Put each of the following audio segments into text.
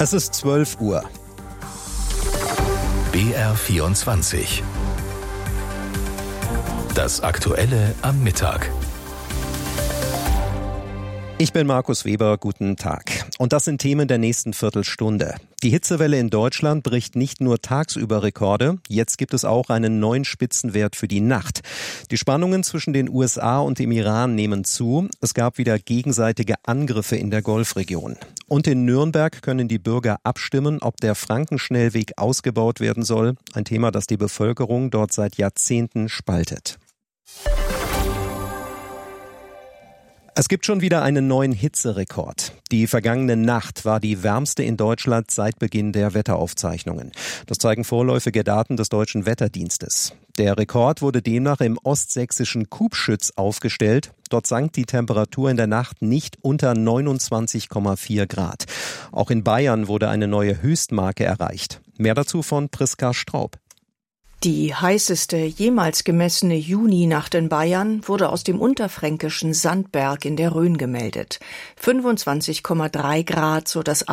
Es ist 12 Uhr. BR24. Das Aktuelle am Mittag. Ich bin Markus Weber, guten Tag. Und das sind Themen der nächsten Viertelstunde. Die Hitzewelle in Deutschland bricht nicht nur tagsüber Rekorde, jetzt gibt es auch einen neuen Spitzenwert für die Nacht. Die Spannungen zwischen den USA und dem Iran nehmen zu. Es gab wieder gegenseitige Angriffe in der Golfregion. Und in Nürnberg können die Bürger abstimmen, ob der Frankenschnellweg ausgebaut werden soll. Ein Thema, das die Bevölkerung dort seit Jahrzehnten spaltet. Es gibt schon wieder einen neuen Hitzerekord. Die vergangene Nacht war die wärmste in Deutschland seit Beginn der Wetteraufzeichnungen. Das zeigen vorläufige Daten des Deutschen Wetterdienstes. Der Rekord wurde demnach im ostsächsischen Kubschütz aufgestellt. Dort sank die Temperatur in der Nacht nicht unter 29,4 Grad. Auch in Bayern wurde eine neue Höchstmarke erreicht. Mehr dazu von Priska Straub. Die heißeste jemals gemessene Juninacht in Bayern wurde aus dem unterfränkischen Sandberg in der Rhön gemeldet. 25,3 Grad, so das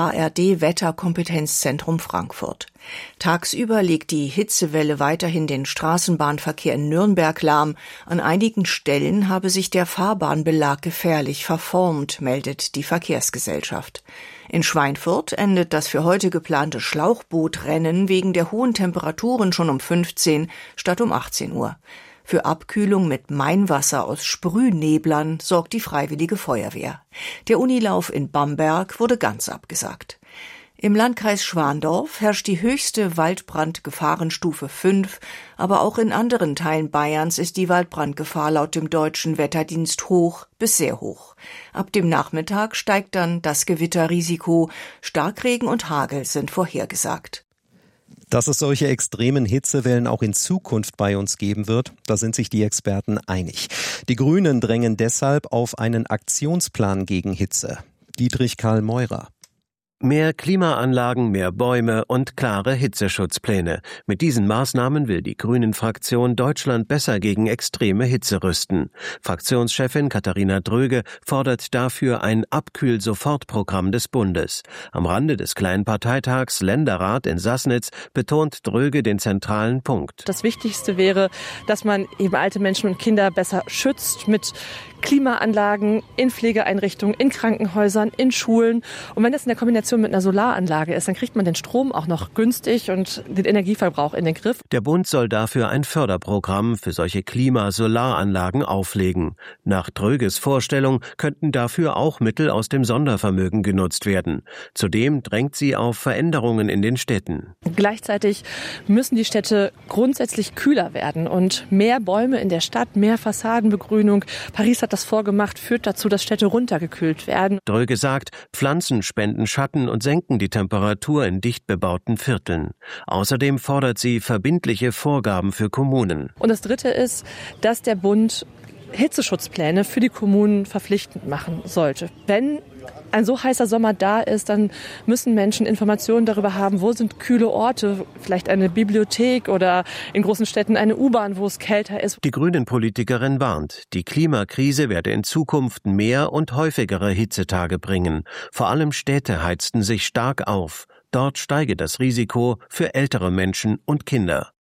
ARD-Wetterkompetenzzentrum Frankfurt. Tagsüber legt die Hitzewelle weiterhin den Straßenbahnverkehr in Nürnberg lahm. An einigen Stellen habe sich der Fahrbahnbelag gefährlich verformt, meldet die Verkehrsgesellschaft. In Schweinfurt endet das für heute geplante Schlauchbootrennen wegen der hohen Temperaturen schon um 15 statt um 18 Uhr. Für Abkühlung mit Mainwasser aus Sprühneblern sorgt die Freiwillige Feuerwehr. Der Unilauf in Bamberg wurde ganz abgesagt. Im Landkreis Schwandorf herrscht die höchste Waldbrandgefahrenstufe 5, aber auch in anderen Teilen Bayerns ist die Waldbrandgefahr laut dem Deutschen Wetterdienst hoch bis sehr hoch. Ab dem Nachmittag steigt dann das Gewitterrisiko. Starkregen und Hagel sind vorhergesagt. Dass es solche extremen Hitzewellen auch in Zukunft bei uns geben wird, da sind sich die Experten einig. Die Grünen drängen deshalb auf einen Aktionsplan gegen Hitze. Dietrich Karl Meurer. Mehr Klimaanlagen, mehr Bäume und klare Hitzeschutzpläne. Mit diesen Maßnahmen will die Grünen-Fraktion Deutschland besser gegen extreme Hitze rüsten. Fraktionschefin Katharina Dröge fordert dafür ein Abkühl-Sofortprogramm des Bundes. Am Rande des kleinen Parteitags Länderrat in Sassnitz betont Dröge den zentralen Punkt. Das Wichtigste wäre, dass man eben alte Menschen und Kinder besser schützt mit Klimaanlagen in Pflegeeinrichtungen, in Krankenhäusern, in Schulen. Und wenn das in der Kombination mit einer Solaranlage ist, dann kriegt man den Strom auch noch günstig und den Energieverbrauch in den Griff. Der Bund soll dafür ein Förderprogramm für solche Klimasolaranlagen auflegen. Nach Dröges Vorstellung könnten dafür auch Mittel aus dem Sondervermögen genutzt werden. Zudem drängt sie auf Veränderungen in den Städten. Gleichzeitig müssen die Städte grundsätzlich kühler werden und mehr Bäume in der Stadt, mehr Fassadenbegrünung. Paris hat das vorgemacht, führt dazu, dass Städte runtergekühlt werden. Dröge sagt, Pflanzen spenden Schatten und senken die Temperatur in dicht bebauten Vierteln. Außerdem fordert sie verbindliche Vorgaben für Kommunen. Und das Dritte ist, dass der Bund Hitzeschutzpläne für die Kommunen verpflichtend machen sollte. Wenn ein so heißer Sommer da ist, dann müssen Menschen Informationen darüber haben, wo sind kühle Orte, vielleicht eine Bibliothek oder in großen Städten eine U-Bahn, wo es kälter ist. Die Grünen-Politikerin warnt, die Klimakrise werde in Zukunft mehr und häufigere Hitzetage bringen. Vor allem Städte heizten sich stark auf. Dort steige das Risiko für ältere Menschen und Kinder.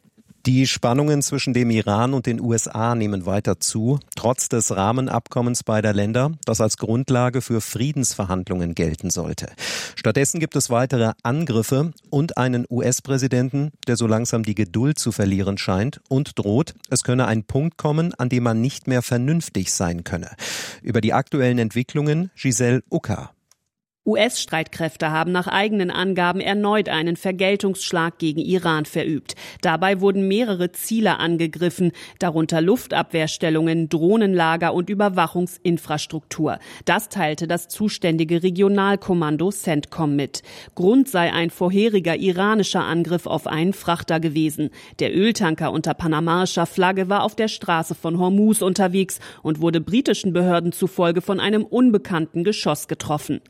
Die Spannungen zwischen dem Iran und den USA nehmen weiter zu, trotz des Rahmenabkommens beider Länder, das als Grundlage für Friedensverhandlungen gelten sollte. Stattdessen gibt es weitere Angriffe und einen US-Präsidenten, der so langsam die Geduld zu verlieren scheint und droht, es könne ein Punkt kommen, an dem man nicht mehr vernünftig sein könne. Über die aktuellen Entwicklungen Giselle Ucker. US-Streitkräfte haben nach eigenen Angaben erneut einen Vergeltungsschlag gegen Iran verübt. Dabei wurden mehrere Ziele angegriffen, darunter Luftabwehrstellungen, Drohnenlager und Überwachungsinfrastruktur. Das teilte das zuständige Regionalkommando CENTCOM mit. Grund sei ein vorheriger iranischer Angriff auf einen Frachter gewesen. Der Öltanker unter panamaischer Flagge war auf der Straße von Hormuz unterwegs und wurde britischen Behörden zufolge von einem unbekannten Geschoss getroffen.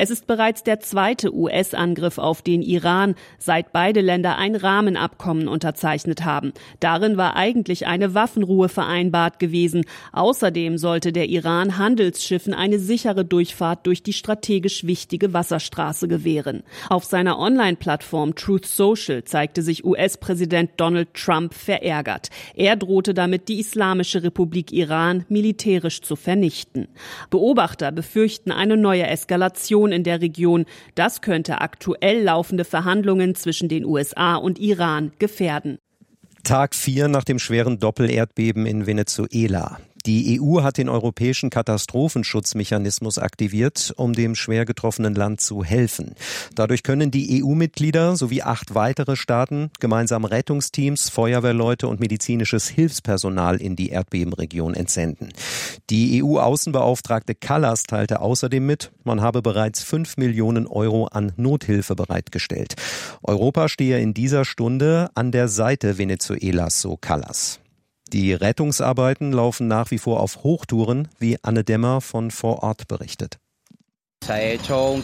Es ist bereits der zweite US-Angriff auf den Iran, seit beide Länder ein Rahmenabkommen unterzeichnet haben. Darin war eigentlich eine Waffenruhe vereinbart gewesen. Außerdem sollte der Iran Handelsschiffen eine sichere Durchfahrt durch die strategisch wichtige Wasserstraße gewähren. Auf seiner Online-Plattform Truth Social zeigte sich US-Präsident Donald Trump verärgert. Er drohte damit, die Islamische Republik Iran militärisch zu vernichten. Beobachter befürchten eine neue Eskalation in der Region. Das könnte aktuell laufende Verhandlungen zwischen den USA und Iran gefährden. Tag 4 nach dem schweren Doppelerdbeben in Venezuela. Die EU hat den europäischen Katastrophenschutzmechanismus aktiviert, um dem schwer getroffenen Land zu helfen. Dadurch können die EU-Mitglieder sowie 8 weitere Staaten gemeinsam Rettungsteams, Feuerwehrleute und medizinisches Hilfspersonal in die Erdbebenregion entsenden. Die EU-Außenbeauftragte Kallas teilte außerdem mit, man habe bereits 5 Millionen Euro an Nothilfe bereitgestellt. Europa stehe in dieser Stunde an der Seite Venezuelas, so Kallas. Die Rettungsarbeiten laufen nach wie vor auf Hochtouren, wie Anne Demmer von vor Ort berichtet. Seit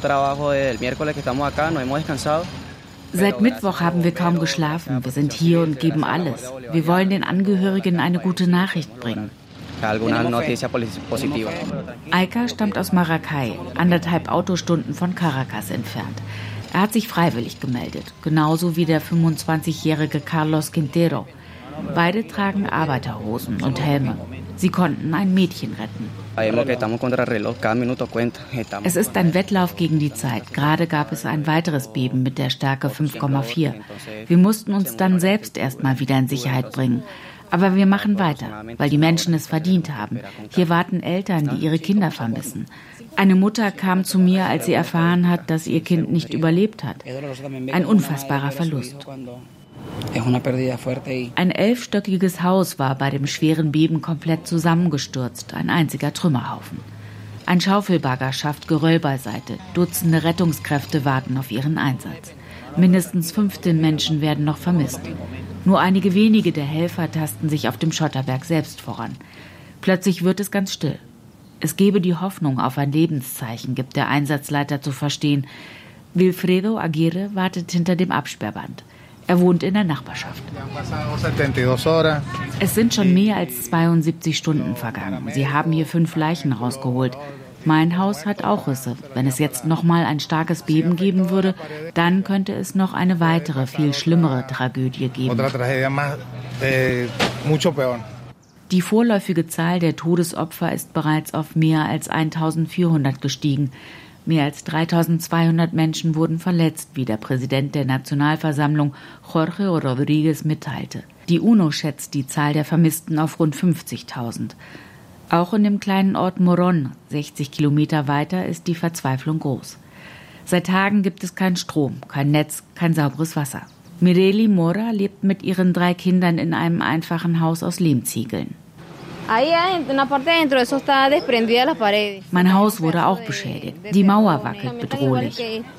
Mittwoch haben wir kaum geschlafen. Wir sind hier und geben alles. Wir wollen den Angehörigen eine gute Nachricht bringen. Aika stammt aus Maracay, 1,5 Autostunden von Caracas entfernt. Er hat sich freiwillig gemeldet, genauso wie der 25-jährige Carlos Quintero. Beide tragen Arbeiterhosen und Helme. Sie konnten ein Mädchen retten. Es ist ein Wettlauf gegen die Zeit. Gerade gab es ein weiteres Beben mit der Stärke 5,4. Wir mussten uns dann selbst erst mal wieder in Sicherheit bringen. Aber wir machen weiter, weil die Menschen es verdient haben. Hier warten Eltern, die ihre Kinder vermissen. Eine Mutter kam zu mir, als sie erfahren hat, dass ihr Kind nicht überlebt hat. Ein unfassbarer Verlust. Ein 11-stöckiges Haus war bei dem schweren Beben komplett zusammengestürzt, ein einziger Trümmerhaufen. Ein Schaufelbagger schafft Geröll beiseite, Dutzende Rettungskräfte warten auf ihren Einsatz. Mindestens 15 Menschen werden noch vermisst. Nur einige wenige der Helfer tasten sich auf dem Schotterberg selbst voran. Plötzlich wird es ganz still. Es gebe die Hoffnung auf ein Lebenszeichen, gibt der Einsatzleiter zu verstehen. Wilfredo Aguirre wartet hinter dem Absperrband. Er wohnt in der Nachbarschaft. Es sind schon mehr als 72 Stunden vergangen. Sie haben hier 5 Leichen rausgeholt. Mein Haus hat auch Risse. Wenn es jetzt noch mal ein starkes Beben geben würde, dann könnte es noch eine weitere, viel schlimmere Tragödie geben. Die vorläufige Zahl der Todesopfer ist bereits auf mehr als 1400 gestiegen. Mehr als 3200 Menschen wurden verletzt, wie der Präsident der Nationalversammlung Jorge Rodríguez mitteilte. Die UNO schätzt die Zahl der Vermissten auf rund 50.000. Auch in dem kleinen Ort Morón, 60 Kilometer weiter, ist die Verzweiflung groß. Seit Tagen gibt es keinen Strom, kein Netz, kein sauberes Wasser. Mireli Mora lebt mit ihren 3 Kindern in einem einfachen Haus aus Lehmziegeln. Mein Haus wurde auch beschädigt. Die Mauer wackelt bedrohlich.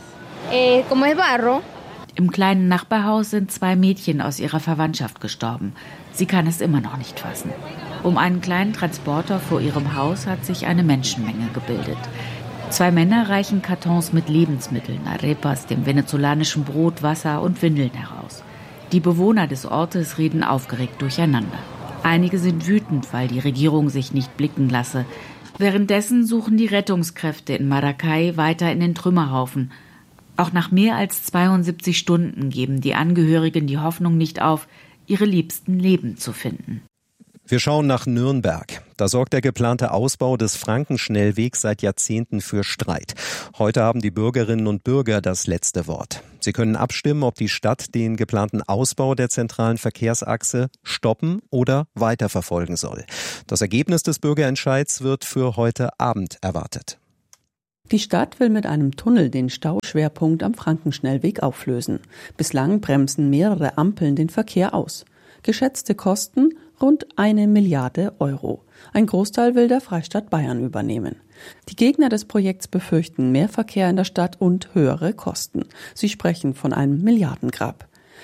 Im kleinen Nachbarhaus sind 2 Mädchen aus ihrer Verwandtschaft gestorben. Sie kann es immer noch nicht fassen. Um einen kleinen Transporter vor ihrem Haus hat sich eine Menschenmenge gebildet. 2 Männer reichen Kartons mit Lebensmitteln, Arepas, dem venezolanischen Brot, Wasser und Windeln heraus. Die Bewohner des Ortes reden aufgeregt durcheinander. Einige sind wütend, weil die Regierung sich nicht blicken lasse. Währenddessen suchen die Rettungskräfte in Maracay weiter in den Trümmerhaufen. Auch nach mehr als 72 Stunden geben die Angehörigen die Hoffnung nicht auf, ihre Liebsten lebend zu finden. Wir schauen nach Nürnberg. Da sorgt der geplante Ausbau des Frankenschnellwegs seit Jahrzehnten für Streit. Heute haben die Bürgerinnen und Bürger das letzte Wort. Sie können abstimmen, ob die Stadt den geplanten Ausbau der zentralen Verkehrsachse stoppen oder weiterverfolgen soll. Das Ergebnis des Bürgerentscheids wird für heute Abend erwartet. Die Stadt will mit einem Tunnel den Stauschwerpunkt am Frankenschnellweg auflösen. Bislang bremsen mehrere Ampeln den Verkehr aus. Geschätzte Kosten rund 1 Milliarde Euro. Ein Großteil will der Freistaat Bayern übernehmen. Die Gegner des Projekts befürchten mehr Verkehr in der Stadt und höhere Kosten. Sie sprechen von einem Milliardengrab.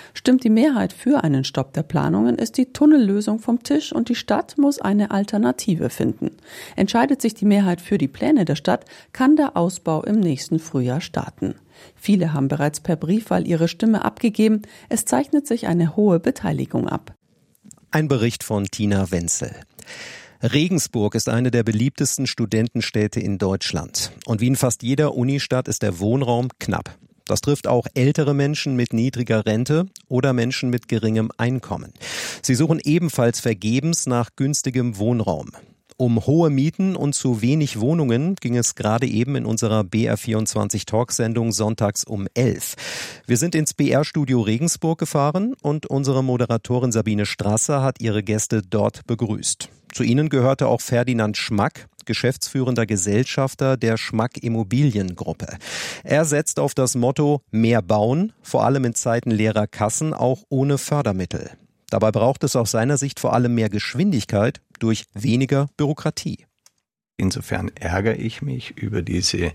Stimmt die Mehrheit für einen Stopp der Planungen, ist die Tunnellösung vom Tisch und die Stadt muss eine Alternative finden. Entscheidet sich die Mehrheit für die Pläne der Stadt, kann der Ausbau im nächsten Frühjahr starten. Viele haben bereits per Briefwahl ihre Stimme abgegeben. Es zeichnet sich eine hohe Beteiligung ab. Ein Bericht von Tina Wenzel. Regensburg ist eine der beliebtesten Studentenstädte in Deutschland. Und wie in fast jeder Unistadt ist der Wohnraum knapp. Das trifft auch ältere Menschen mit niedriger Rente oder Menschen mit geringem Einkommen. Sie suchen ebenfalls vergebens nach günstigem Wohnraum. Um hohe Mieten und zu wenig Wohnungen ging es gerade eben in unserer BR24 Talksendung sonntags um 11. Wir sind ins BR-Studio Regensburg gefahren und unsere Moderatorin Sabine Strasser hat ihre Gäste dort begrüßt. Zu ihnen gehörte auch Ferdinand Schmack, geschäftsführender Gesellschafter der Schmack Immobiliengruppe. Er setzt auf das Motto mehr bauen, vor allem in Zeiten leerer Kassen, auch ohne Fördermittel. Dabei braucht es aus seiner Sicht vor allem mehr Geschwindigkeit durch weniger Bürokratie. Insofern ärgere ich mich über diese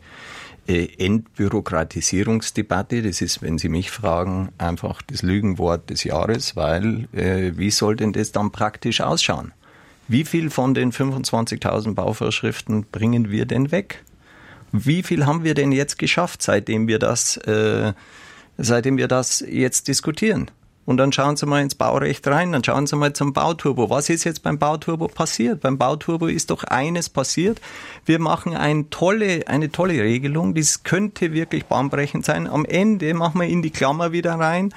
Entbürokratisierungsdebatte. Das ist, wenn Sie mich fragen, einfach das Lügenwort des Jahres, weil wie soll denn das dann praktisch ausschauen? Wie viel von den 25.000 Bauvorschriften bringen wir denn weg? Wie viel haben wir denn jetzt geschafft, seitdem wir das jetzt diskutieren? Und dann schauen Sie mal ins Baurecht rein, dann schauen Sie mal zum Bauturbo. Was ist jetzt beim Bauturbo passiert? Beim Bauturbo ist doch eines passiert. Wir machen eine tolle Regelung, das könnte wirklich bahnbrechend sein. Am Ende machen wir in die Klammer wieder rein.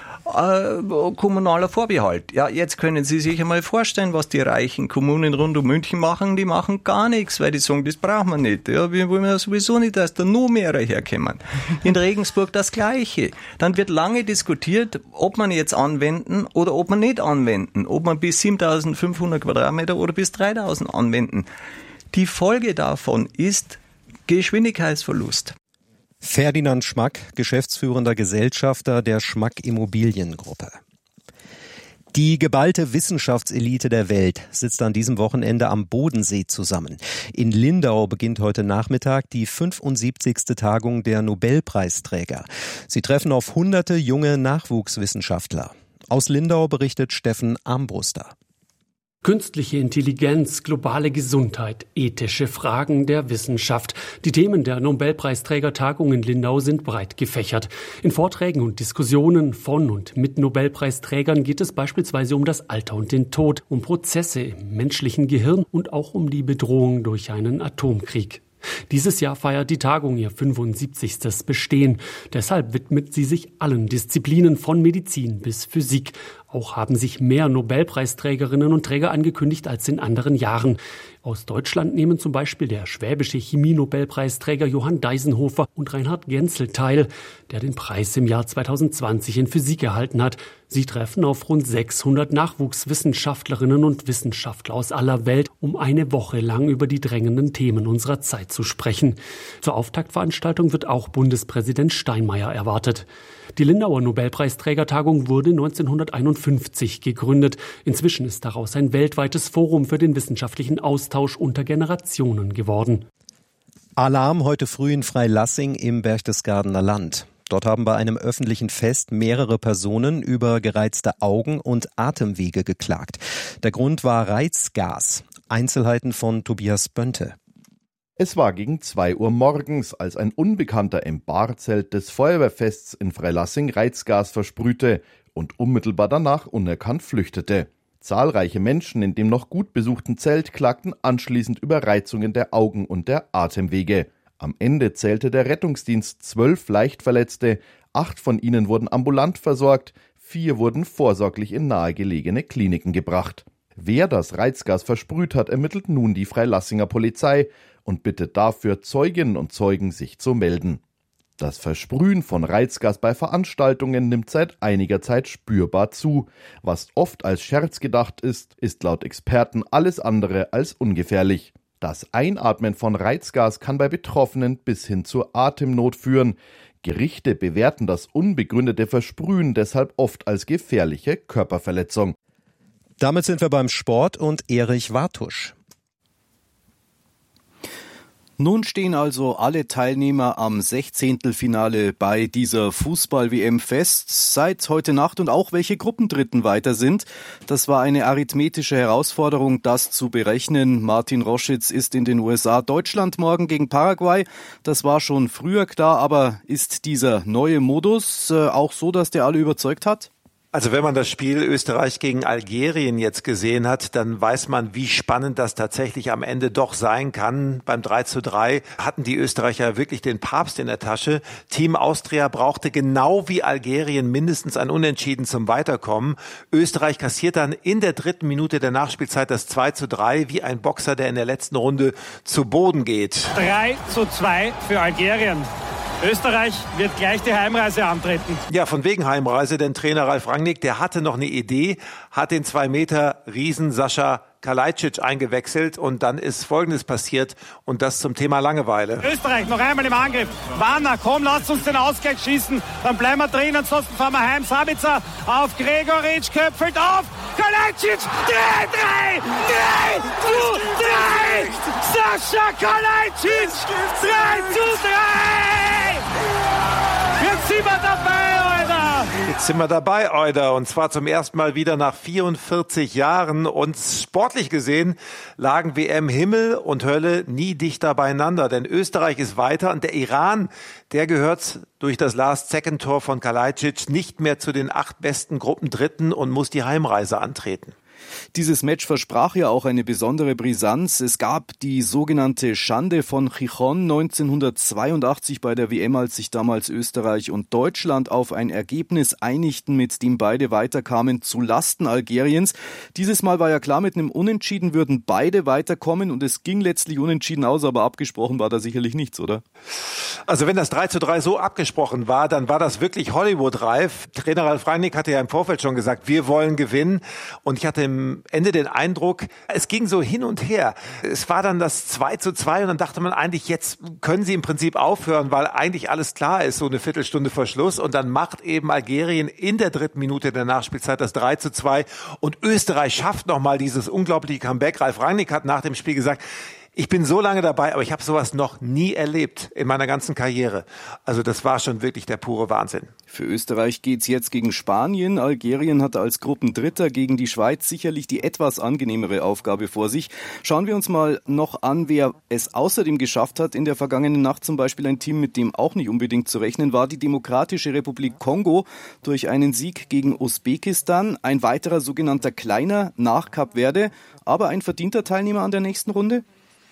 Kommunaler Vorbehalt. Ja, jetzt können Sie sich einmal vorstellen, was die reichen Kommunen rund um München machen. Die machen gar nichts, weil die sagen, das brauchen wir nicht. Ja, wir wollen ja sowieso nicht, dass da nur mehrere herkommen. In Regensburg das Gleiche. Dann wird lange diskutiert, ob man jetzt anwenden oder ob man nicht anwenden. Ob man bis 7.500 Quadratmeter oder bis 3.000 anwenden. Die Folge davon ist Geschwindigkeitsverlust. Ferdinand Schmack, geschäftsführender Gesellschafter der Schmack Immobiliengruppe. Die geballte Wissenschaftselite der Welt sitzt an diesem Wochenende am Bodensee zusammen. In Lindau beginnt heute Nachmittag die 75. Tagung der Nobelpreisträger. Sie treffen auf hunderte junge Nachwuchswissenschaftler. Aus Lindau berichtet Steffen Armbruster. Künstliche Intelligenz, globale Gesundheit, ethische Fragen der Wissenschaft. Die Themen der Nobelpreisträgertagung in Lindau sind breit gefächert. In Vorträgen und Diskussionen von und mit Nobelpreisträgern geht es beispielsweise um das Alter und den Tod, um Prozesse im menschlichen Gehirn und auch um die Bedrohung durch einen Atomkrieg. Dieses Jahr feiert die Tagung ihr 75. Bestehen. Deshalb widmet sie sich allen Disziplinen von Medizin bis Physik. Auch haben sich mehr Nobelpreisträgerinnen und Träger angekündigt als in anderen Jahren. Aus Deutschland nehmen zum Beispiel der schwäbische Chemie-Nobelpreisträger Johann Deisenhofer und Reinhard Genzel teil, der den Preis im Jahr 2020 in Physik erhalten hat. Sie treffen auf rund 600 Nachwuchswissenschaftlerinnen und Wissenschaftler aus aller Welt, um eine Woche lang über die drängenden Themen unserer Zeit zu sprechen. Zur Auftaktveranstaltung wird auch Bundespräsident Steinmeier erwartet. Die Lindauer Nobelpreisträgertagung wurde 1951 gegründet. Inzwischen ist daraus ein weltweites Forum für den wissenschaftlichen Austausch unter Generationen geworden. Alarm heute früh in Freilassing im Berchtesgadener Land. Dort haben bei einem öffentlichen Fest mehrere Personen über gereizte Augen und Atemwege geklagt. Der Grund war Reizgas. Einzelheiten von Tobias Bönte. Es war gegen 2 Uhr morgens, als ein Unbekannter im Barzelt des Feuerwehrfests in Freilassing Reizgas versprühte und unmittelbar danach unerkannt flüchtete. Zahlreiche Menschen in dem noch gut besuchten Zelt klagten anschließend über Reizungen der Augen und der Atemwege. Am Ende zählte der Rettungsdienst 12 Leichtverletzte, 8 von ihnen wurden ambulant versorgt, 4 wurden vorsorglich in nahegelegene Kliniken gebracht. Wer das Reizgas versprüht hat, ermittelt nun die Freilassinger Polizei und bittet dafür Zeuginnen und Zeugen, sich zu melden. Das Versprühen von Reizgas bei Veranstaltungen nimmt seit einiger Zeit spürbar zu. Was oft als Scherz gedacht ist, ist laut Experten alles andere als ungefährlich. Das Einatmen von Reizgas kann bei Betroffenen bis hin zur Atemnot führen. Gerichte bewerten das unbegründete Versprühen deshalb oft als gefährliche Körperverletzung. Damit sind wir beim Sport und Erich Wartusch. Nun stehen also alle Teilnehmer am 16. Finale bei dieser Fußball-WM fest. Seit heute Nacht und auch welche Gruppendritten weiter sind. Das war eine arithmetische Herausforderung, das zu berechnen. Martin Roschitz ist in den USA. Deutschland morgen gegen Paraguay. Das war schon früher klar, aber ist dieser neue Modus auch so, dass der alle überzeugt hat? Also wenn man das Spiel Österreich gegen Algerien jetzt gesehen hat, dann weiß man, wie spannend das tatsächlich am Ende doch sein kann. Beim 3:3 hatten die Österreicher wirklich den Papst in der Tasche. Team Austria brauchte genau wie Algerien mindestens ein Unentschieden zum Weiterkommen. Österreich kassiert dann in der 3. Minute der Nachspielzeit das 2:3 wie ein Boxer, der in der letzten Runde zu Boden geht. 3:2 für Algerien. Österreich wird gleich die Heimreise antreten. Ja, von wegen Heimreise, denn Trainer Ralf Rangnick, der hatte noch eine Idee, hat den 2 Meter Riesen Sascha Kalajdzic eingewechselt und dann ist Folgendes passiert und das zum Thema Langeweile. Österreich noch einmal im Angriff. Warner, komm, lasst uns den Ausgleich schießen. Dann bleiben wir drin, ansonsten fahren wir heim. Sabitzer auf Gregoritsch, köpfelt auf. Kalajdzic, 3! Sascha Kalajdzic, 3:3! Jetzt sind wir dabei, Alter! Jetzt sind wir dabei, Euder, und zwar zum ersten Mal wieder nach 44 Jahren. Und sportlich gesehen lagen WM Himmel und Hölle nie dichter beieinander, denn Österreich ist weiter und der Iran, der gehört durch das Last-Second-Tor von Kalajdzic nicht mehr zu den 8 besten Gruppendritten und muss die Heimreise antreten. Dieses Match versprach ja auch eine besondere Brisanz. Es gab die sogenannte Schande von Gijón 1982 bei der WM, als sich damals Österreich und Deutschland auf ein Ergebnis einigten, mit dem beide weiterkamen zu Lasten Algeriens. Dieses Mal war ja klar, mit einem Unentschieden würden beide weiterkommen und es ging letztlich unentschieden aus, aber abgesprochen war da sicherlich nichts, oder? Also wenn das 3:3 so abgesprochen war, dann war das wirklich Hollywood-reif. Trainer Ralf Rangnick hatte ja im Vorfeld schon gesagt, wir wollen gewinnen und ich hatte am Ende den Eindruck, es ging so hin und her. Es war dann das 2:2 und dann dachte man eigentlich, jetzt können sie im Prinzip aufhören, weil eigentlich alles klar ist, so eine Viertelstunde vor Schluss. Und dann macht eben Algerien in der 3. Minute der Nachspielzeit das 3:2 und Österreich schafft nochmal dieses unglaubliche Comeback. Ralf Rangnick hat nach dem Spiel gesagt, ich bin so lange dabei, aber ich habe sowas noch nie erlebt in meiner ganzen Karriere. Also das war schon wirklich der pure Wahnsinn. Für Österreich geht's jetzt gegen Spanien. Algerien hatte als Gruppendritter gegen die Schweiz sicherlich die etwas angenehmere Aufgabe vor sich. Schauen wir uns mal noch an, wer es außerdem geschafft hat. In der vergangenen Nacht zum Beispiel ein Team, mit dem auch nicht unbedingt zu rechnen war, die Demokratische Republik Kongo durch einen Sieg gegen Usbekistan. Ein weiterer sogenannter Kleiner nach Kap Verde, aber ein verdienter Teilnehmer an der nächsten Runde?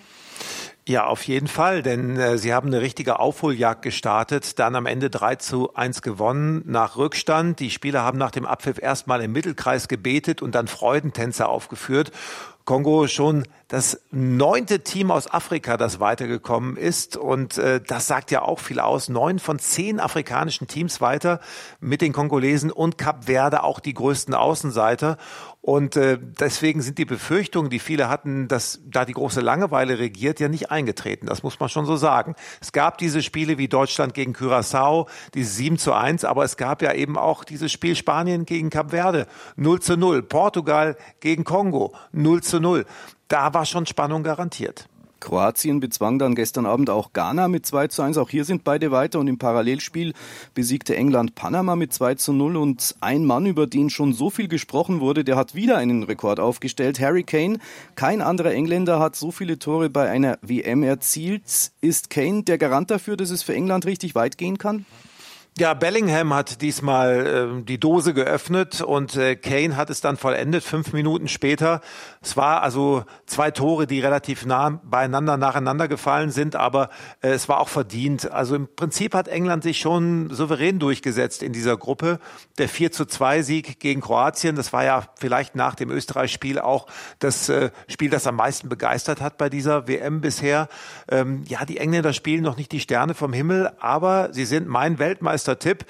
Ja, auf jeden Fall, denn sie haben eine richtige Aufholjagd gestartet, dann am Ende 3:1 gewonnen nach Rückstand. Die Spieler haben nach dem Abpfiff erstmal im Mittelkreis gebetet und dann Freudentänze aufgeführt. Kongo schon das 9. Team aus Afrika, das weitergekommen ist. Und das sagt ja auch viel aus. 9 von 10 afrikanischen Teams weiter mit den Kongolesen und Kap Verde auch die größten Außenseiter. Und deswegen sind die Befürchtungen, die viele hatten, dass da die große Langeweile regiert, ja nicht eingetreten. Das muss man schon so sagen. Es gab diese Spiele wie Deutschland gegen Curaçao, dieses 7:1, aber es gab ja eben auch dieses Spiel Spanien gegen Kap Verde, 0:0, Portugal gegen Kongo, 0:0. Da war schon Spannung garantiert. Kroatien bezwang dann gestern Abend auch Ghana mit 2:1. Auch hier sind beide weiter und im Parallelspiel besiegte England Panama mit 2:0 und ein Mann, über den schon so viel gesprochen wurde, der hat wieder einen Rekord aufgestellt. Harry Kane. Kein anderer Engländer hat so viele Tore bei einer WM erzielt. Ist Kane der Garant dafür, dass es für England richtig weit gehen kann? Ja, Bellingham hat diesmal die Dose geöffnet und Kane hat es dann vollendet, 5 Minuten später. Es war also 2 Tore, die relativ nah beieinander nacheinander gefallen sind, aber es war auch verdient. Also im Prinzip hat England sich schon souverän durchgesetzt in dieser Gruppe. Der 4:2-Sieg gegen Kroatien, das war ja vielleicht nach dem Österreich-Spiel auch das Spiel, das am meisten begeistert hat bei dieser WM bisher. Ja, die Engländer spielen noch nicht die Sterne vom Himmel, aber sie sind mein Weltmeister-Tipp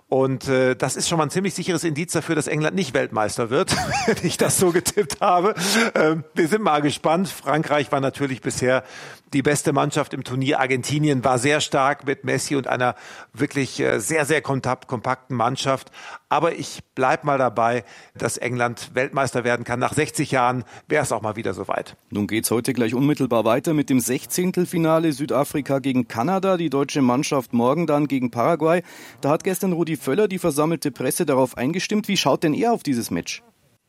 Und das ist schon mal ein ziemlich sicheres Indiz dafür, dass England nicht Weltmeister wird, wenn ich das so getippt habe. Wir sind mal gespannt. Frankreich war natürlich bisher die beste Mannschaft im Turnier. Argentinien war sehr stark mit Messi und einer wirklich sehr, sehr kompakten Mannschaft. Aber ich bleib mal dabei, dass England Weltmeister werden kann. Nach 60 Jahren wäre es auch mal wieder soweit. Nun geht's heute gleich unmittelbar weiter mit dem 16. Südafrika gegen Kanada. Die deutsche Mannschaft morgen dann gegen Paraguay. Da hat gestern Rudi Völler die versammelte Presse darauf eingestimmt. Wie schaut denn er auf dieses Match?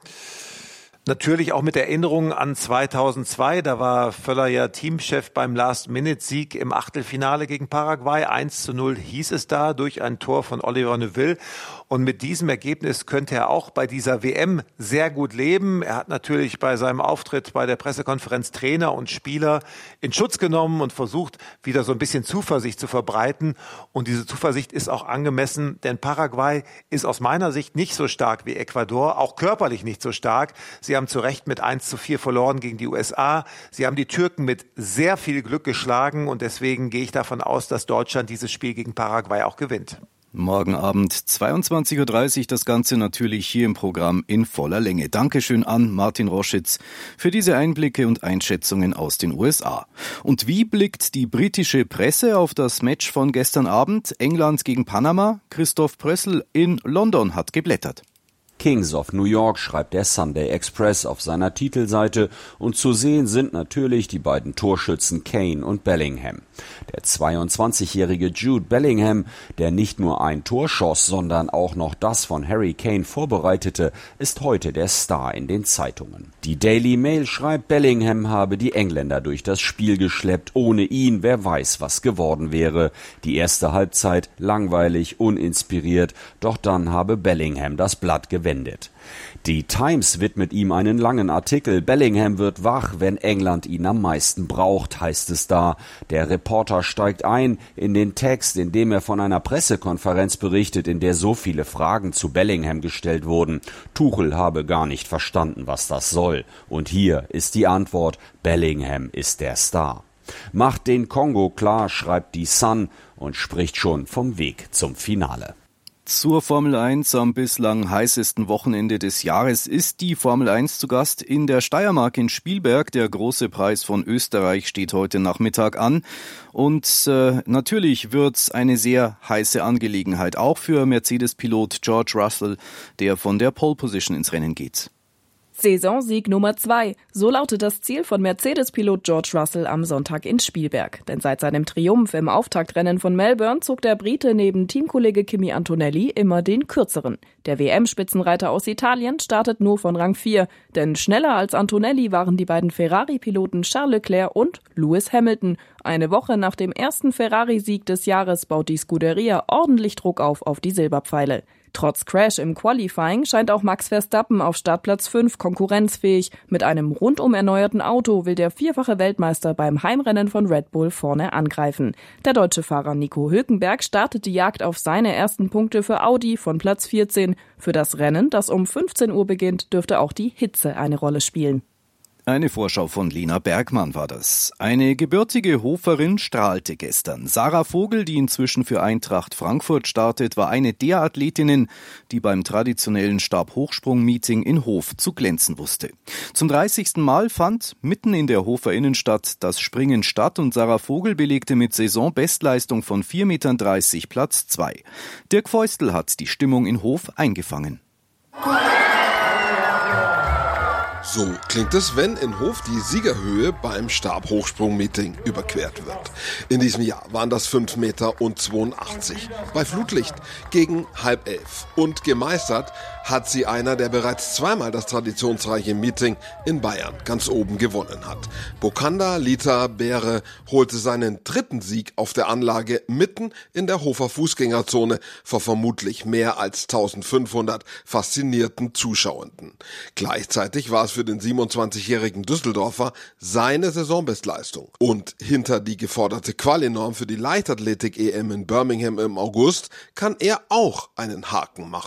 Natürlich auch mit Erinnerungen an 2002, da war Völler ja Teamchef beim Last-Minute-Sieg im Achtelfinale gegen Paraguay. 1:0 hieß es da durch ein Tor von Oliver Neuville. Und mit diesem Ergebnis könnte er auch bei dieser WM sehr gut leben. Er hat natürlich bei seinem Auftritt bei der Pressekonferenz Trainer und Spieler in Schutz genommen und versucht, wieder so ein bisschen Zuversicht zu verbreiten. Und diese Zuversicht ist auch angemessen, denn Paraguay ist aus meiner Sicht nicht so stark wie Ecuador, auch körperlich nicht so stark. Sie haben zu Recht mit 1:4 verloren gegen die USA. Sie haben die Türken mit sehr viel Glück geschlagen und deswegen gehe ich davon aus, dass Deutschland dieses Spiel gegen Paraguay auch gewinnt. Morgen Abend 22:30 Uhr, das Ganze natürlich hier im Programm in voller Länge. Dankeschön an Martin Roschitz für diese Einblicke und Einschätzungen aus den USA. Und wie blickt die britische Presse auf das Match von gestern Abend? England gegen Panama? Christoph Prössl in London hat geblättert. Kings of New York, schreibt der Sunday Express auf seiner Titelseite, und zu sehen sind natürlich die beiden Torschützen Kane und Bellingham. Der 22-jährige Jude Bellingham, der nicht nur ein Tor schoss, sondern auch noch das von Harry Kane vorbereitete, ist heute der Star in den Zeitungen. Die Daily Mail schreibt, Bellingham habe die Engländer durch das Spiel geschleppt, ohne ihn, wer weiß, was geworden wäre. Die erste Halbzeit langweilig, uninspiriert, doch dann habe Bellingham das Blatt gewendet. Die Times widmet ihm einen langen Artikel. Bellingham wird wach, wenn England ihn am meisten braucht, heißt es da. Der Reporter steigt ein in den Text, in dem er von einer Pressekonferenz berichtet, in der so viele Fragen zu Bellingham gestellt wurden. Tuchel habe gar nicht verstanden, was das soll. Und hier ist die Antwort: Bellingham ist der Star. Macht den Kongo klar, schreibt die Sun und spricht schon vom Weg zum Finale. Zur Formel 1 am bislang heißesten Wochenende des Jahres ist die Formel 1 zu Gast in der Steiermark in Spielberg. Der große Preis von Österreich steht heute Nachmittag an. Und natürlich wird's eine sehr heiße Angelegenheit, auch für Mercedes-Pilot George Russell, der von der Pole Position ins Rennen geht. Saisonsieg Nummer 2. So lautet das Ziel von Mercedes-Pilot George Russell am Sonntag in Spielberg. Denn seit seinem Triumph im Auftaktrennen von Melbourne zog der Brite neben Teamkollege Kimi Antonelli immer den kürzeren. Der WM-Spitzenreiter aus Italien startet nur von Rang 4. Denn schneller als Antonelli waren die beiden Ferrari-Piloten Charles Leclerc und Lewis Hamilton. Eine Woche nach dem ersten Ferrari-Sieg des Jahres baut die Scuderia ordentlich Druck auf die Silberpfeile. Trotz Crash im Qualifying scheint auch Max Verstappen auf Startplatz 5 konkurrenzfähig. Mit einem rundum erneuerten Auto will der vierfache Weltmeister beim Heimrennen von Red Bull vorne angreifen. Der deutsche Fahrer Nico Hülkenberg startet die Jagd auf seine ersten Punkte für Audi von Platz 14. Für das Rennen, das um 15 Uhr beginnt, dürfte auch die Hitze eine Rolle spielen. Eine Vorschau von Lena Bergmann war das. Eine gebürtige Hoferin strahlte gestern. Sarah Vogel, die inzwischen für Eintracht Frankfurt startet, war eine der Athletinnen, die beim traditionellen Stabhochsprung-Meeting in Hof zu glänzen wusste. Zum 30. Mal fand mitten in der Hofer Innenstadt das Springen statt und Sarah Vogel belegte mit Saisonbestleistung von 4,30 Metern Platz 2. Dirk Feustel hat die Stimmung in Hof eingefangen. So klingt es, wenn in Hof die Siegerhöhe beim Stabhochsprung-Meeting überquert wird. In diesem Jahr waren das 5,82 Meter bei Flutlicht gegen 10:30. Und gemeistert hat sie einer, der bereits zweimal das traditionsreiche Meeting in Bayern ganz oben gewonnen hat. Bokanda Lita Beere holte seinen dritten Sieg auf der Anlage mitten in der Hofer Fußgängerzone vor vermutlich mehr als 1500 faszinierten Zuschauenden. Gleichzeitig war es für den 27-jährigen Düsseldorfer seine Saisonbestleistung. Und hinter die geforderte Quali-Norm für die Leichtathletik-EM in Birmingham im August kann er auch einen Haken machen.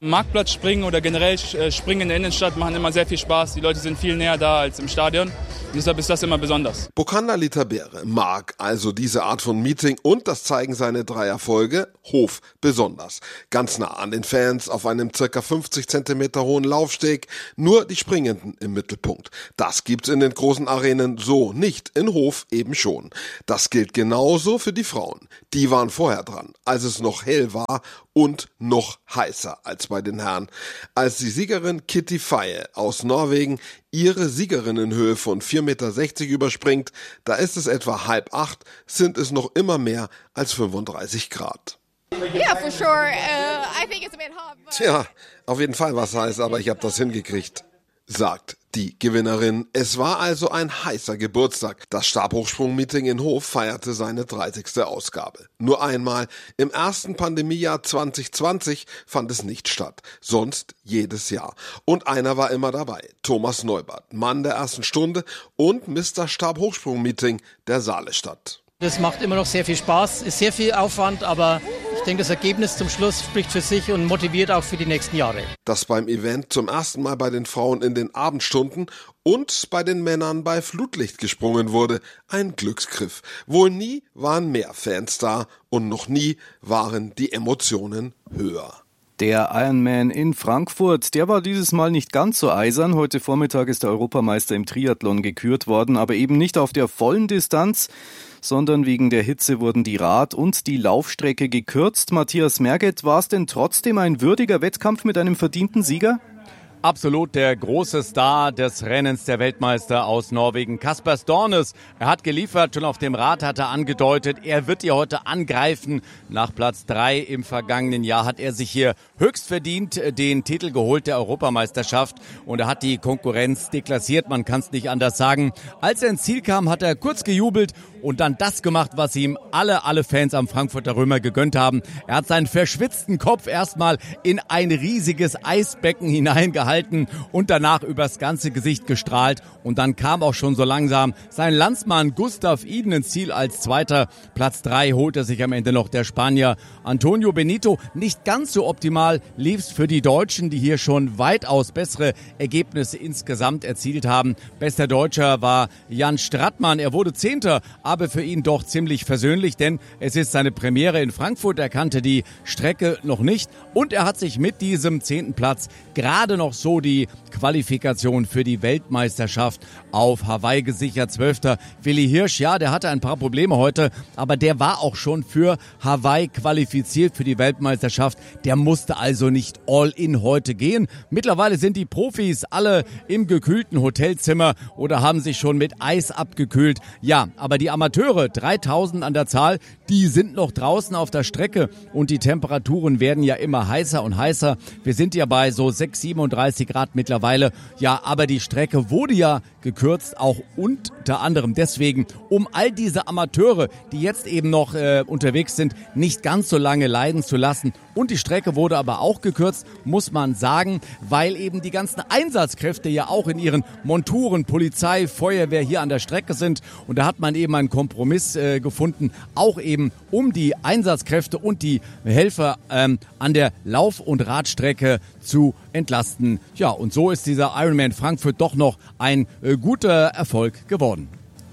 Marktplatzspringen oder generell Springen in der Innenstadt machen immer sehr viel Spaß. Die Leute sind viel näher da als im Stadion. Deshalb ist das immer besonders. Bokanda Litabere mag also diese Art von Meeting und das zeigen seine 3 Erfolge, Hof besonders. Ganz nah an den Fans auf einem ca. 50 cm hohen Laufsteg, nur die Springenden im Mittelpunkt. Das gibt's in den großen Arenen so nicht, in Hof eben schon. Das gilt genauso für die Frauen. Die waren vorher dran, als es noch hell war und noch heißer als bei den Herren. Als die Siegerin Kitty Faye aus Norwegen ihre Siegerinnenhöhe von 4,60 Meter überspringt, da ist es etwa 7:30, sind es noch immer mehr als 35 Grad. Yeah, for sure. I think it's a bit hot. Tja, auf jeden Fall was heiß, aber ich habe das hingekriegt, sagt die Gewinnerin. Es war also ein heißer Geburtstag. Das Stabhochsprung-Meeting in Hof feierte seine 30. Ausgabe. Nur einmal, im ersten Pandemiejahr 2020 fand es nicht statt, sonst jedes Jahr. Und einer war immer dabei, Thomas Neubert, Mann der ersten Stunde und Mr. Stabhochsprung-Meeting der Saalestadt. Das macht immer noch sehr viel Spaß, ist sehr viel Aufwand, aber ich denke, das Ergebnis zum Schluss spricht für sich und motiviert auch für die nächsten Jahre. Dass beim Event zum ersten Mal bei den Frauen in den Abendstunden und bei den Männern bei Flutlicht gesprungen wurde, ein Glücksgriff. Wohl nie waren mehr Fans da und noch nie waren die Emotionen höher. Der Ironman in Frankfurt, der war dieses Mal nicht ganz so eisern. Heute Vormittag ist der Europameister im Triathlon gekürt worden, aber eben nicht auf der vollen Distanz, sondern wegen der Hitze wurden die Rad- und die Laufstrecke gekürzt. Matthias Merget, war es denn trotzdem ein würdiger Wettkampf mit einem verdienten Sieger? Absolut der große Star des Rennens, der Weltmeister aus Norwegen, Kasper Stornes. Er hat geliefert, schon auf dem Rad hat er angedeutet, er wird hier heute angreifen. Nach Platz 3 im vergangenen Jahr hat er sich hier höchst verdient den Titel geholt der Europameisterschaft und er hat die Konkurrenz deklassiert, man kann es nicht anders sagen. Als er ins Ziel kam, hat er kurz gejubelt und dann das gemacht, was ihm alle Fans am Frankfurter Römer gegönnt haben. Er hat seinen verschwitzten Kopf erstmal in ein riesiges Eisbecken hineingehalten und danach übers ganze Gesicht gestrahlt. Und dann kam auch schon so langsam sein Landsmann Gustav Iden ins Ziel als Zweiter. Platz 3 holte sich am Ende noch der Spanier Antonio Benito. Nicht ganz so optimal lief's für die Deutschen, die hier schon weitaus bessere Ergebnisse insgesamt erzielt haben. Bester Deutscher war Jan Strattmann. Er wurde 10., aber für ihn doch ziemlich versöhnlich, denn es ist seine Premiere in Frankfurt. Er kannte die Strecke noch nicht und er hat sich mit diesem 10. Platz gerade noch so die Qualifikation für die Weltmeisterschaft auf Hawaii gesichert. 12. Willi Hirsch, ja, der hatte ein paar Probleme heute, aber der war auch schon für Hawaii qualifiziert für die Weltmeisterschaft. Der musste also nicht all in heute gehen. Mittlerweile sind die Profis alle im gekühlten Hotelzimmer oder haben sich schon mit Eis abgekühlt. Ja, aber die Amateure, 3000 an der Zahl, die sind noch draußen auf der Strecke und die Temperaturen werden ja immer heißer und heißer. Wir sind ja bei so 37 Grad mittlerweile. Ja, aber die Strecke wurde ja gekürzt, auch unter anderem deswegen, um all diese Amateure, die jetzt eben noch unterwegs sind, nicht ganz so lange leiden zu lassen. Und die Strecke wurde aber auch gekürzt, muss man sagen, weil eben die ganzen Einsatzkräfte ja auch in ihren Monturen, Polizei, Feuerwehr hier an der Strecke sind. Und da hat man eben einen Kompromiss gefunden, auch eben um die Einsatzkräfte und die Helfer an der Lauf- und Radstrecke zu entlasten. Ja, und so ist dieser Ironman Frankfurt doch noch ein guter Erfolg geworden.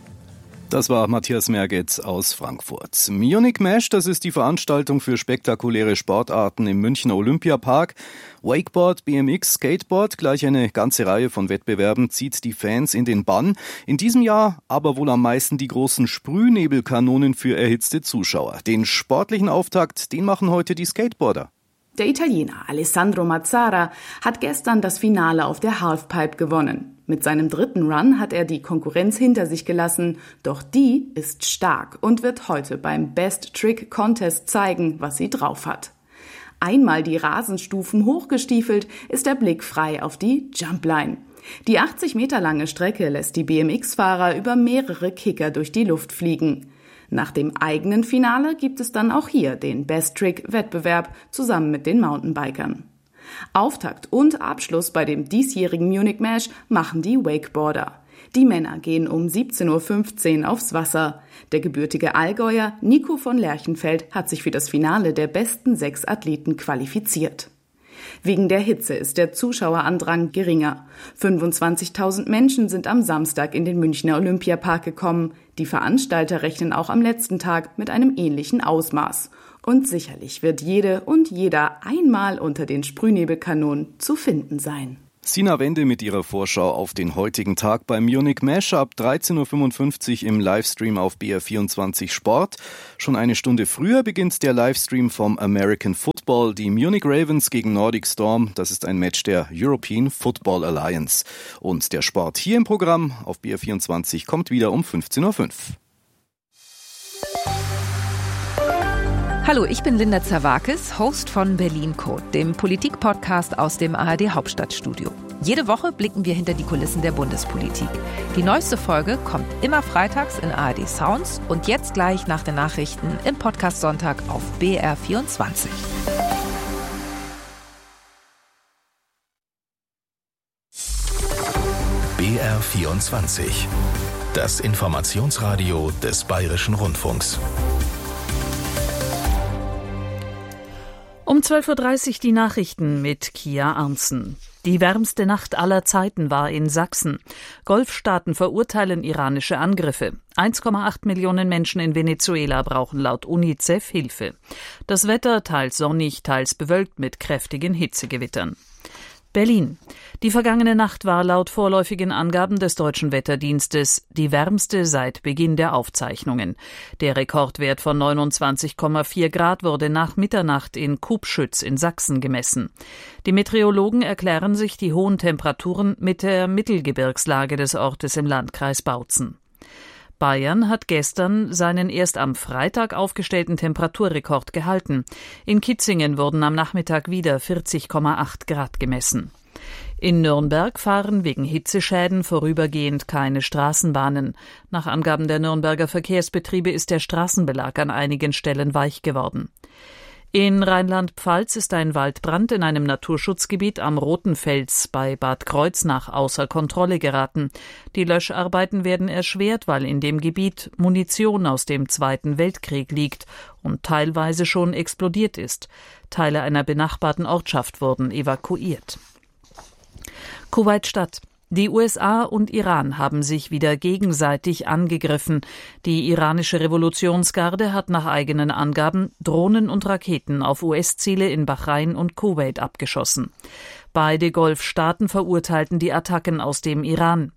Das war Matthias Mergetz aus Frankfurt. Munich Mesh, das ist die Veranstaltung für spektakuläre Sportarten im Münchner Olympiapark. Wakeboard, BMX, Skateboard, gleich eine ganze Reihe von Wettbewerben zieht die Fans in den Bann. In diesem Jahr aber wohl am meisten die großen Sprühnebelkanonen für erhitzte Zuschauer. Den sportlichen Auftakt, den machen heute die Skateboarder. Der Italiener Alessandro Mazzara hat gestern das Finale auf der Halfpipe gewonnen. Mit seinem 3. Run hat er die Konkurrenz hinter sich gelassen, doch die ist stark und wird heute beim Best Trick Contest zeigen, was sie drauf hat. Einmal die Rasenstufen hochgestiefelt, ist der Blick frei auf die Jumpline. Die 80 Meter lange Strecke lässt die BMX-Fahrer über mehrere Kicker durch die Luft fliegen. Nach dem eigenen Finale gibt es dann auch hier den Best Trick-Wettbewerb zusammen mit den Mountainbikern. Auftakt und Abschluss bei dem diesjährigen Munich Mesh machen die Wakeboarder. Die Männer gehen um 17:15 Uhr aufs Wasser. Der gebürtige Allgäuer Nico von Lerchenfeld hat sich für das Finale der besten 6 Athleten qualifiziert. Wegen der Hitze ist der Zuschauerandrang geringer. 25.000 Menschen sind am Samstag in den Münchner Olympiapark gekommen. Die Veranstalter rechnen auch am letzten Tag mit einem ähnlichen Ausmaß. Und sicherlich wird jede und jeder einmal unter den Sprühnebelkanonen zu finden sein. Sina Wende mit ihrer Vorschau auf den heutigen Tag beim Munich Mashup, 13.55 Uhr im Livestream auf BR24 Sport. Schon eine Stunde früher beginnt der Livestream vom American Football, die Munich Ravens gegen Nordic Storm. Das ist ein Match der European Football Alliance. Und der Sport hier im Programm auf BR24 kommt wieder um 15.05 Uhr. Hallo, ich bin Linda Zerwakis, Host von Berlin Code, dem Politik-Podcast aus dem ARD-Hauptstadtstudio. Jede Woche blicken wir hinter die Kulissen der Bundespolitik. Die neueste Folge kommt immer freitags in ARD Sounds und jetzt gleich nach den Nachrichten im Podcast Sonntag auf BR24. BR24, das Informationsradio des Bayerischen Rundfunks. Um 12.30 Uhr die Nachrichten mit Kia Arntzen. Die wärmste Nacht aller Zeiten war in Sachsen. Golfstaaten verurteilen iranische Angriffe. 1,8 Millionen Menschen in Venezuela brauchen laut UNICEF Hilfe. Das Wetter teils sonnig, teils bewölkt mit kräftigen Hitzegewittern. Berlin. Die vergangene Nacht war laut vorläufigen Angaben des Deutschen Wetterdienstes die wärmste seit Beginn der Aufzeichnungen. Der Rekordwert von 29,4 Grad wurde nach Mitternacht in Kubschütz in Sachsen gemessen. Die Meteorologen erklären sich die hohen Temperaturen mit der Mittelgebirgslage des Ortes im Landkreis Bautzen. Bayern hat gestern seinen erst am Freitag aufgestellten Temperaturrekord gehalten. In Kitzingen wurden am Nachmittag wieder 40,8 Grad gemessen. In Nürnberg fahren wegen Hitzeschäden vorübergehend keine Straßenbahnen. Nach Angaben der Nürnberger Verkehrsbetriebe ist der Straßenbelag an einigen Stellen weich geworden. In Rheinland-Pfalz ist ein Waldbrand in einem Naturschutzgebiet am Roten Fels bei Bad Kreuznach außer Kontrolle geraten. Die Löscharbeiten werden erschwert, weil in dem Gebiet Munition aus dem Zweiten Weltkrieg liegt und teilweise schon explodiert ist. Teile einer benachbarten Ortschaft wurden evakuiert. Kuwait-Stadt. Die USA und Iran haben sich wieder gegenseitig angegriffen. Die iranische Revolutionsgarde hat nach eigenen Angaben Drohnen und Raketen auf US-Ziele in Bahrain und Kuwait abgeschossen. Beide Golfstaaten verurteilten die Attacken aus dem Iran.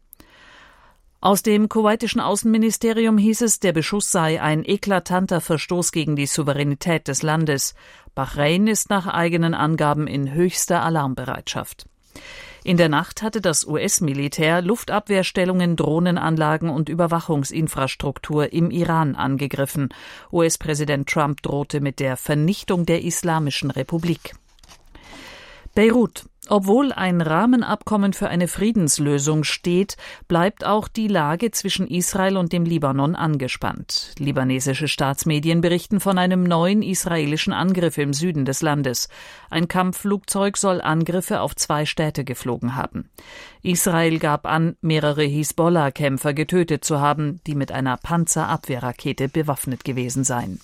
Aus dem kuwaitischen Außenministerium hieß es, der Beschuss sei ein eklatanter Verstoß gegen die Souveränität des Landes. Bahrain ist nach eigenen Angaben in höchster Alarmbereitschaft. In der Nacht hatte das US-Militär Luftabwehrstellungen, Drohnenanlagen und Überwachungsinfrastruktur im Iran angegriffen. US-Präsident Trump drohte mit der Vernichtung der Islamischen Republik. Beirut. Obwohl ein Rahmenabkommen für eine Friedenslösung steht, bleibt auch die Lage zwischen Israel und dem Libanon angespannt. Libanesische Staatsmedien berichten von einem neuen israelischen Angriff im Süden des Landes. Ein Kampfflugzeug soll Angriffe auf 2 Städte geflogen haben. Israel gab an, mehrere Hisbollah-Kämpfer getötet zu haben, die mit einer Panzerabwehrrakete bewaffnet gewesen seien.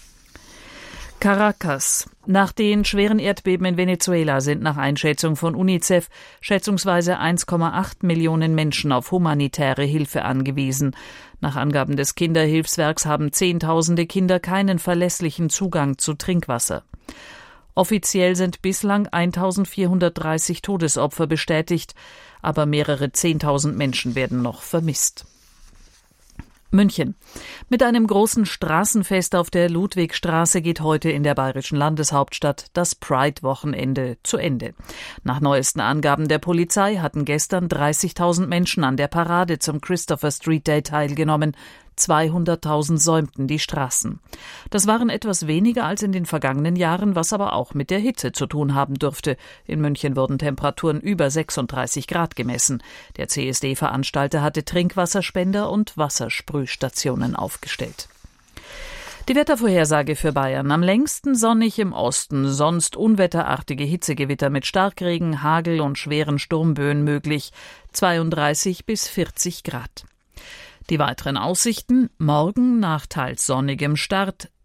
Caracas. Nach den schweren Erdbeben in Venezuela sind nach Einschätzung von UNICEF schätzungsweise 1,8 Millionen Menschen auf humanitäre Hilfe angewiesen. Nach Angaben des Kinderhilfswerks haben Zehntausende Kinder keinen verlässlichen Zugang zu Trinkwasser. Offiziell sind bislang 1.430 Todesopfer bestätigt, aber mehrere 10.000 Menschen werden noch vermisst. München. Mit einem großen Straßenfest auf der Ludwigstraße geht heute in der bayerischen Landeshauptstadt das Pride-Wochenende zu Ende. Nach neuesten Angaben der Polizei hatten gestern 30.000 Menschen an der Parade zum Christopher Street Day teilgenommen. 200.000 säumten die Straßen. Das waren etwas weniger als in den vergangenen Jahren, was aber auch mit der Hitze zu tun haben dürfte. In München wurden Temperaturen über 36 Grad gemessen. Der CSD-Veranstalter hatte Trinkwasserspender und Wassersprühstationen aufgestellt. Die Wettervorhersage für Bayern. Am längsten sonnig im Osten, sonst unwetterartige Hitzegewitter mit Starkregen, Hagel und schweren Sturmböen möglich. 32 bis 40 Grad. Die weiteren Aussichten: morgen nach teils sonnigem Start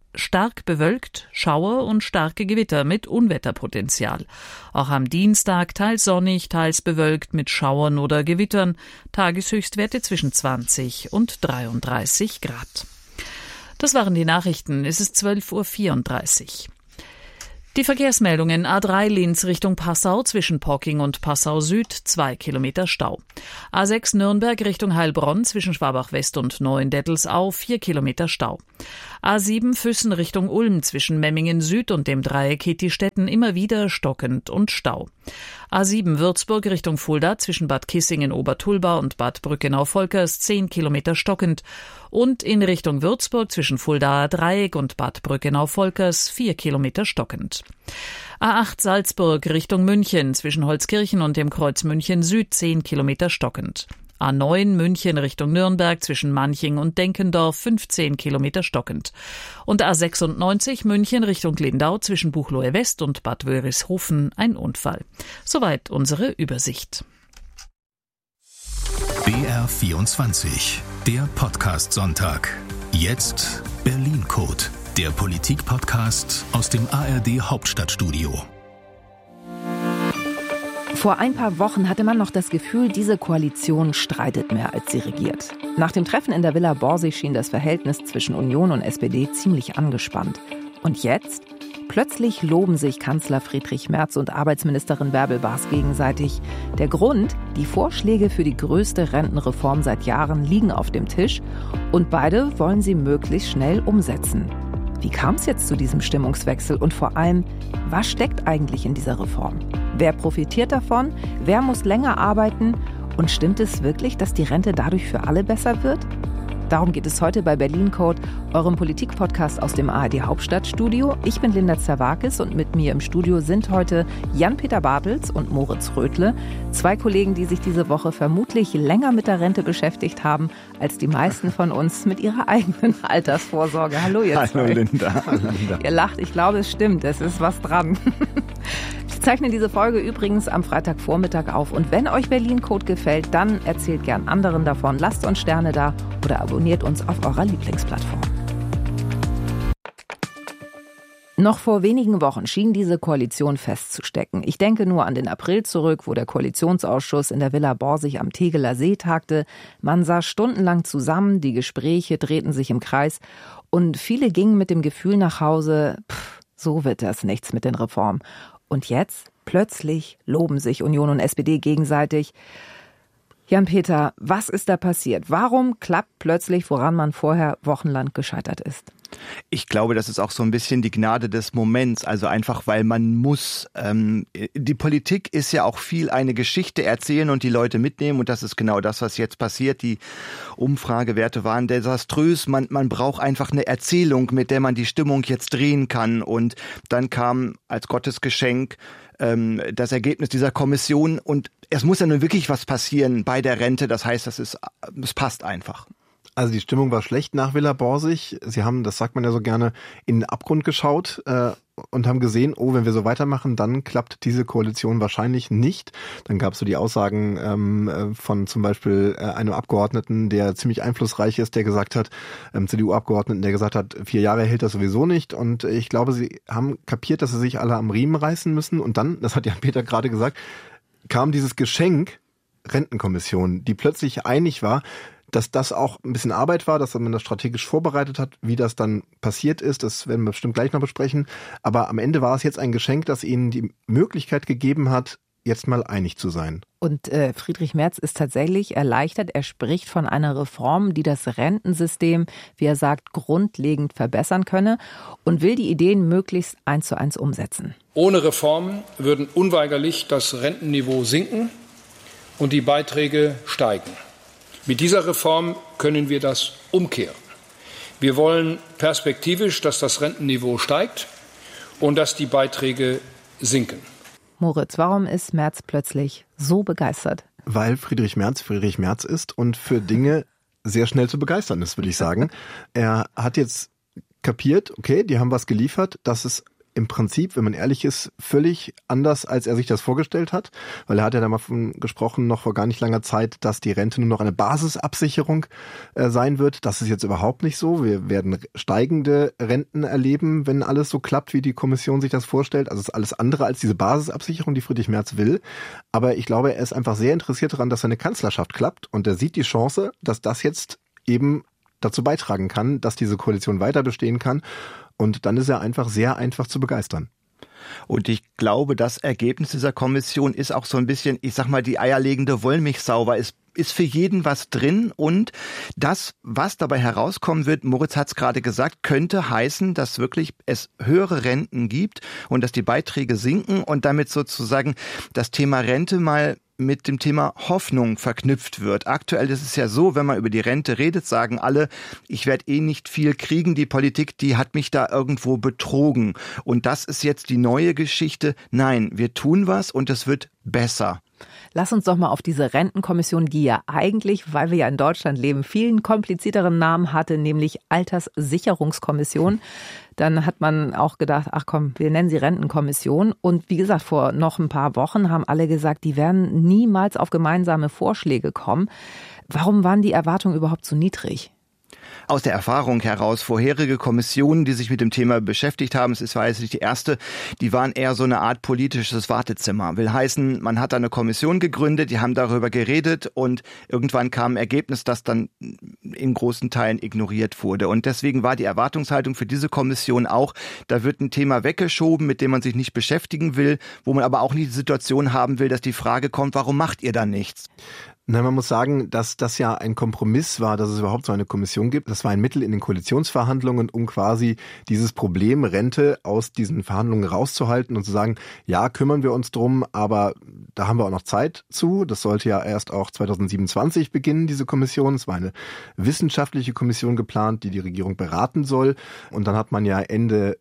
Stark bewölkt, Schauer und starke Gewitter mit Unwetterpotenzial. Auch am Dienstag teils sonnig, teils bewölkt mit Schauern oder Gewittern. Tageshöchstwerte zwischen 20 und 33 Grad. Das waren die Nachrichten. Es ist 12:34 Uhr. Die Verkehrsmeldungen: A3 Linz Richtung Passau zwischen Pocking und Passau Süd 2 Kilometer Stau. A6 Nürnberg Richtung Heilbronn zwischen Schwabach West und Neuendettelsau 4 Kilometer Stau. A7 Füssen Richtung Ulm zwischen Memmingen Süd und dem Dreieck Hitti-Stetten immer wieder stockend und Stau. A7 Würzburg Richtung Fulda zwischen Bad Kissingen-Obertulba und Bad Brückenau-Volkers 10 Kilometer stockend und in Richtung Würzburg zwischen Fuldaer Dreieck und Bad Brückenau-Volkers 4 Kilometer stockend. A8 Salzburg Richtung München zwischen Holzkirchen und dem Kreuz München Süd 10 Kilometer stockend. A9 München Richtung Nürnberg zwischen Manching und Denkendorf 15 Kilometer stockend. Und A96 München Richtung Lindau zwischen Buchloe West und Bad Wörishofen ein Unfall. Soweit unsere Übersicht. BR24, der Podcast-Sonntag. Jetzt Berlin-Code, der Politik-Podcast aus dem ARD-Hauptstadtstudio. Vor ein paar Wochen hatte man noch das Gefühl, diese Koalition streitet mehr, als sie regiert. Nach dem Treffen in der Villa Borsig schien das Verhältnis zwischen Union und SPD ziemlich angespannt. Und jetzt? Plötzlich loben sich Kanzler Friedrich Merz und Arbeitsministerin Bärbel Baas gegenseitig. Der Grund? Die Vorschläge für die größte Rentenreform seit Jahren liegen auf dem Tisch und beide wollen sie möglichst schnell umsetzen. Wie kam es jetzt zu diesem Stimmungswechsel und vor allem, was steckt eigentlich in dieser Reform? Wer profitiert davon? Wer muss länger arbeiten? Und stimmt es wirklich, dass die Rente dadurch für alle besser wird? Darum geht es heute bei Berlin Code, eurem Politik-Podcast aus dem ARD Hauptstadtstudio. Ich bin Linda Zerwakis und mit mir im Studio sind heute Jan-Peter Bartels und Moritz Rödle. Zwei Kollegen, die sich diese Woche vermutlich länger mit der Rente beschäftigt haben, als die meisten von uns mit ihrer eigenen Altersvorsorge. Hallo ihr zwei. Hallo Linda. Ihr lacht, ich glaube es stimmt, es ist was dran. Ich zeichne diese Folge übrigens am Freitagvormittag auf. Und wenn euch Berlin Code gefällt, dann erzählt gern anderen davon. Lasst uns Sterne da oder abonniert uns auf eurer Lieblingsplattform. Noch vor wenigen Wochen schien diese Koalition festzustecken. Ich denke nur an den April zurück, wo der Koalitionsausschuss in der Villa Borsig am Tegeler See tagte. Man saß stundenlang zusammen, die Gespräche drehten sich im Kreis und viele gingen mit dem Gefühl nach Hause, so wird das nichts mit den Reformen. Und jetzt, plötzlich, loben sich Union und SPD gegenseitig. Jan-Peter, was ist da passiert? Warum klappt plötzlich, woran man vorher wochenlang gescheitert ist? Ich glaube, das ist auch so ein bisschen die Gnade des Moments, also einfach, weil man muss. Die Politik ist ja auch viel eine Geschichte erzählen und die Leute mitnehmen und das ist genau das, was jetzt passiert. Die Umfragewerte waren desaströs. Man braucht einfach eine Erzählung, mit der man die Stimmung jetzt drehen kann und dann kam als Gottesgeschenk das Ergebnis dieser Kommission und es muss ja nun wirklich was passieren bei der Rente. Das heißt, es passt einfach. Also die Stimmung war schlecht nach Villa Borsig. Sie haben, das sagt man ja so gerne, in den Abgrund geschaut und haben gesehen, oh, wenn wir so weitermachen, dann klappt diese Koalition wahrscheinlich nicht. Dann gab es so die Aussagen von zum Beispiel einem Abgeordneten, der ziemlich einflussreich ist, der gesagt hat, CDU-Abgeordneten, der gesagt hat, 4 Jahre hält das sowieso nicht. Und ich glaube, sie haben kapiert, dass sie sich alle am Riemen reißen müssen. Und dann, das hat Jan-Peter gerade gesagt, kam dieses Geschenk Rentenkommission, die plötzlich einig war, dass das auch ein bisschen Arbeit war, dass man das strategisch vorbereitet hat, wie das dann passiert ist, das werden wir bestimmt gleich noch besprechen. Aber am Ende war es jetzt ein Geschenk, das ihnen die Möglichkeit gegeben hat, jetzt mal einig zu sein. Und Friedrich Merz ist tatsächlich erleichtert. Er spricht von einer Reform, die das Rentensystem, wie er sagt, grundlegend verbessern könne und will die Ideen möglichst 1:1 umsetzen. Ohne Reform würden unweigerlich das Rentenniveau sinken und die Beiträge steigen. Mit dieser Reform können wir das umkehren. Wir wollen perspektivisch, dass das Rentenniveau steigt und dass die Beiträge sinken. Moritz, warum ist Merz plötzlich so begeistert? Weil Friedrich Merz ist und für Dinge sehr schnell zu begeistern ist, würde ich sagen. Er hat jetzt kapiert, okay, die haben was geliefert, das ist im Prinzip, wenn man ehrlich ist, völlig anders, als er sich das vorgestellt hat. Weil er hat ja da mal von gesprochen, noch vor gar nicht langer Zeit, dass die Rente nur noch eine Basisabsicherung sein wird. Das ist jetzt überhaupt nicht so. Wir werden steigende Renten erleben, wenn alles so klappt, wie die Kommission sich das vorstellt. Also es ist alles andere als diese Basisabsicherung, die Friedrich Merz will. Aber ich glaube, er ist einfach sehr interessiert daran, dass seine Kanzlerschaft klappt. Und er sieht die Chance, dass das jetzt eben dazu beitragen kann, dass diese Koalition weiter bestehen kann. Und dann ist er einfach sehr einfach zu begeistern. Und ich glaube, das Ergebnis dieser Kommission ist auch so ein bisschen, ich sag mal, die eierlegende Wollmilchsau, weil es ist für jeden was drin und das, was dabei herauskommen wird, Moritz hat es gerade gesagt, könnte heißen, dass wirklich es höhere Renten gibt und dass die Beiträge sinken und damit sozusagen das Thema Rente mal mit dem Thema Hoffnung verknüpft wird. Aktuell ist es ja so, wenn man über die Rente redet, sagen alle, ich werde nicht viel kriegen, die Politik, die hat mich da irgendwo betrogen. Und das ist jetzt die neue Geschichte. Nein, wir tun was und es wird besser. Lass uns doch mal auf diese Rentenkommission, die ja eigentlich, weil wir ja in Deutschland leben, vielen komplizierteren Namen hatte, nämlich Alterssicherungskommission. Dann hat man auch gedacht, ach komm, wir nennen sie Rentenkommission. Und wie gesagt, vor noch ein paar Wochen haben alle gesagt, die werden niemals auf gemeinsame Vorschläge kommen. Warum waren die Erwartungen überhaupt so niedrig? Aus der Erfahrung heraus, vorherige Kommissionen, die sich mit dem Thema beschäftigt haben, es war jetzt nicht die erste, die waren eher so eine Art politisches Wartezimmer. Will heißen, man hat eine Kommission gegründet, die haben darüber geredet und irgendwann kam ein Ergebnis, das dann in großen Teilen ignoriert wurde. Und deswegen war die Erwartungshaltung für diese Kommission auch, da wird ein Thema weggeschoben, mit dem man sich nicht beschäftigen will, wo man aber auch nicht die Situation haben will, dass die Frage kommt, warum macht ihr da nichts? Na, man muss sagen, dass das ja ein Kompromiss war, dass es überhaupt so eine Kommission gibt. Das war ein Mittel in den Koalitionsverhandlungen, um quasi dieses Problem Rente aus diesen Verhandlungen rauszuhalten und zu sagen, ja, kümmern wir uns drum, aber da haben wir auch noch Zeit zu. Das sollte ja erst auch 2027 beginnen, diese Kommission. Es war eine wissenschaftliche Kommission geplant, die die Regierung beraten soll. Und dann hat man ja Ende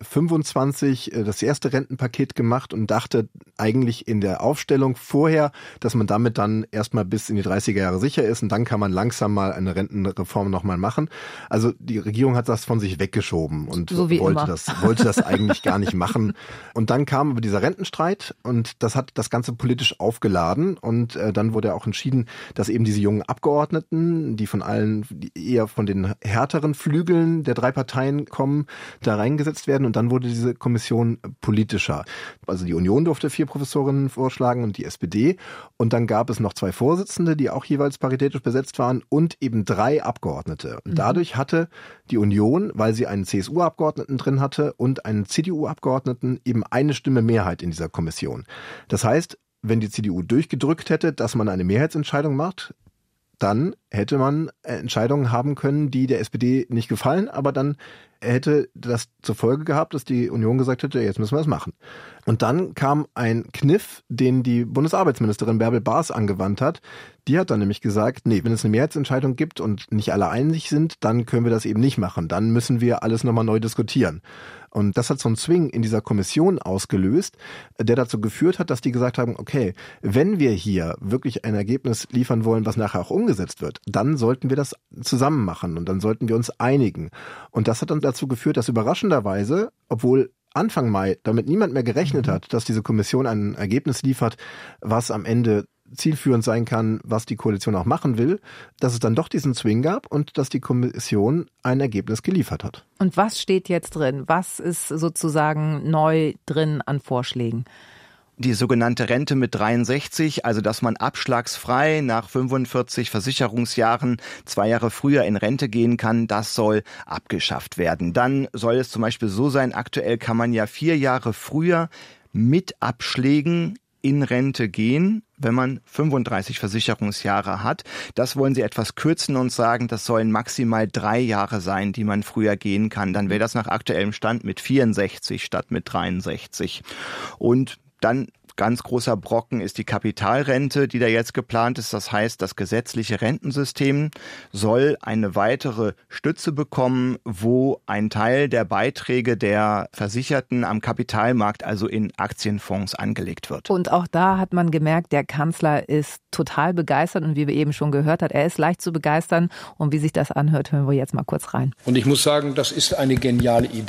25 das erste Rentenpaket gemacht und dachte eigentlich in der Aufstellung vorher, dass man damit dann erstmal bis in die 30er Jahre sicher ist und dann kann man langsam mal eine Rentenreform nochmal machen. Also die Regierung hat das von sich weggeschoben und so wollte das eigentlich gar nicht machen. Und dann kam aber dieser Rentenstreit und das hat das Ganze politisch aufgeladen und dann wurde auch entschieden, dass eben diese jungen Abgeordneten, die eher von den härteren Flügeln der drei Parteien kommen, da reingesetzt werden und dann wurde diese Kommission politischer. Also die Union durfte 4 Professorinnen vorschlagen und die SPD und dann gab es noch 2 Vorsitzende, die auch jeweils paritätisch besetzt waren und eben 3 Abgeordnete. Und dadurch hatte die Union, weil sie einen CSU-Abgeordneten drin hatte und einen CDU-Abgeordneten, eben eine Stimme Mehrheit in dieser Kommission. Das heißt, wenn die CDU durchgedrückt hätte, dass man eine Mehrheitsentscheidung macht, dann hätte man Entscheidungen haben können, die der SPD nicht gefallen, aber dann hätte das zur Folge gehabt, dass die Union gesagt hätte, jetzt müssen wir es machen. Und dann kam ein Kniff, den die Bundesarbeitsministerin Bärbel Baas angewandt hat. Die hat dann nämlich gesagt, nee, wenn es eine Mehrheitsentscheidung gibt und nicht alle einig sind, dann können wir das eben nicht machen. Dann müssen wir alles nochmal neu diskutieren. Und das hat so einen Zwing in dieser Kommission ausgelöst, der dazu geführt hat, dass die gesagt haben, okay, wenn wir hier wirklich ein Ergebnis liefern wollen, was nachher auch umgesetzt wird, dann sollten wir das zusammen machen und dann sollten wir uns einigen. Und das hat dann dazu geführt, dass überraschenderweise, obwohl Anfang Mai damit niemand mehr gerechnet hat, dass diese Kommission ein Ergebnis liefert, was am Ende zielführend sein kann, was die Koalition auch machen will, dass es dann doch diesen Zwing gab und dass die Kommission ein Ergebnis geliefert hat. Und was steht jetzt drin? Was ist sozusagen neu drin an Vorschlägen? Die sogenannte Rente mit 63, also dass man abschlagsfrei nach 45 Versicherungsjahren 2 Jahre früher in Rente gehen kann, das soll abgeschafft werden. Dann soll es zum Beispiel so sein, aktuell kann man ja 4 Jahre früher mit Abschlägen in Rente gehen, wenn man 35 Versicherungsjahre hat. Das wollen sie etwas kürzen und sagen, das sollen maximal 3 Jahre sein, die man früher gehen kann. Dann wäre das nach aktuellem Stand mit 64 statt mit 63. Und dann ganz großer Brocken ist die Kapitalrente, die da jetzt geplant ist. Das heißt, das gesetzliche Rentensystem soll eine weitere Stütze bekommen, wo ein Teil der Beiträge der Versicherten am Kapitalmarkt, also in Aktienfonds, angelegt wird. Und auch da hat man gemerkt, der Kanzler ist total begeistert und wie wir eben schon gehört haben, er ist leicht zu begeistern. Und wie sich das anhört, hören wir jetzt mal kurz rein. Und ich muss sagen, das ist eine geniale Idee.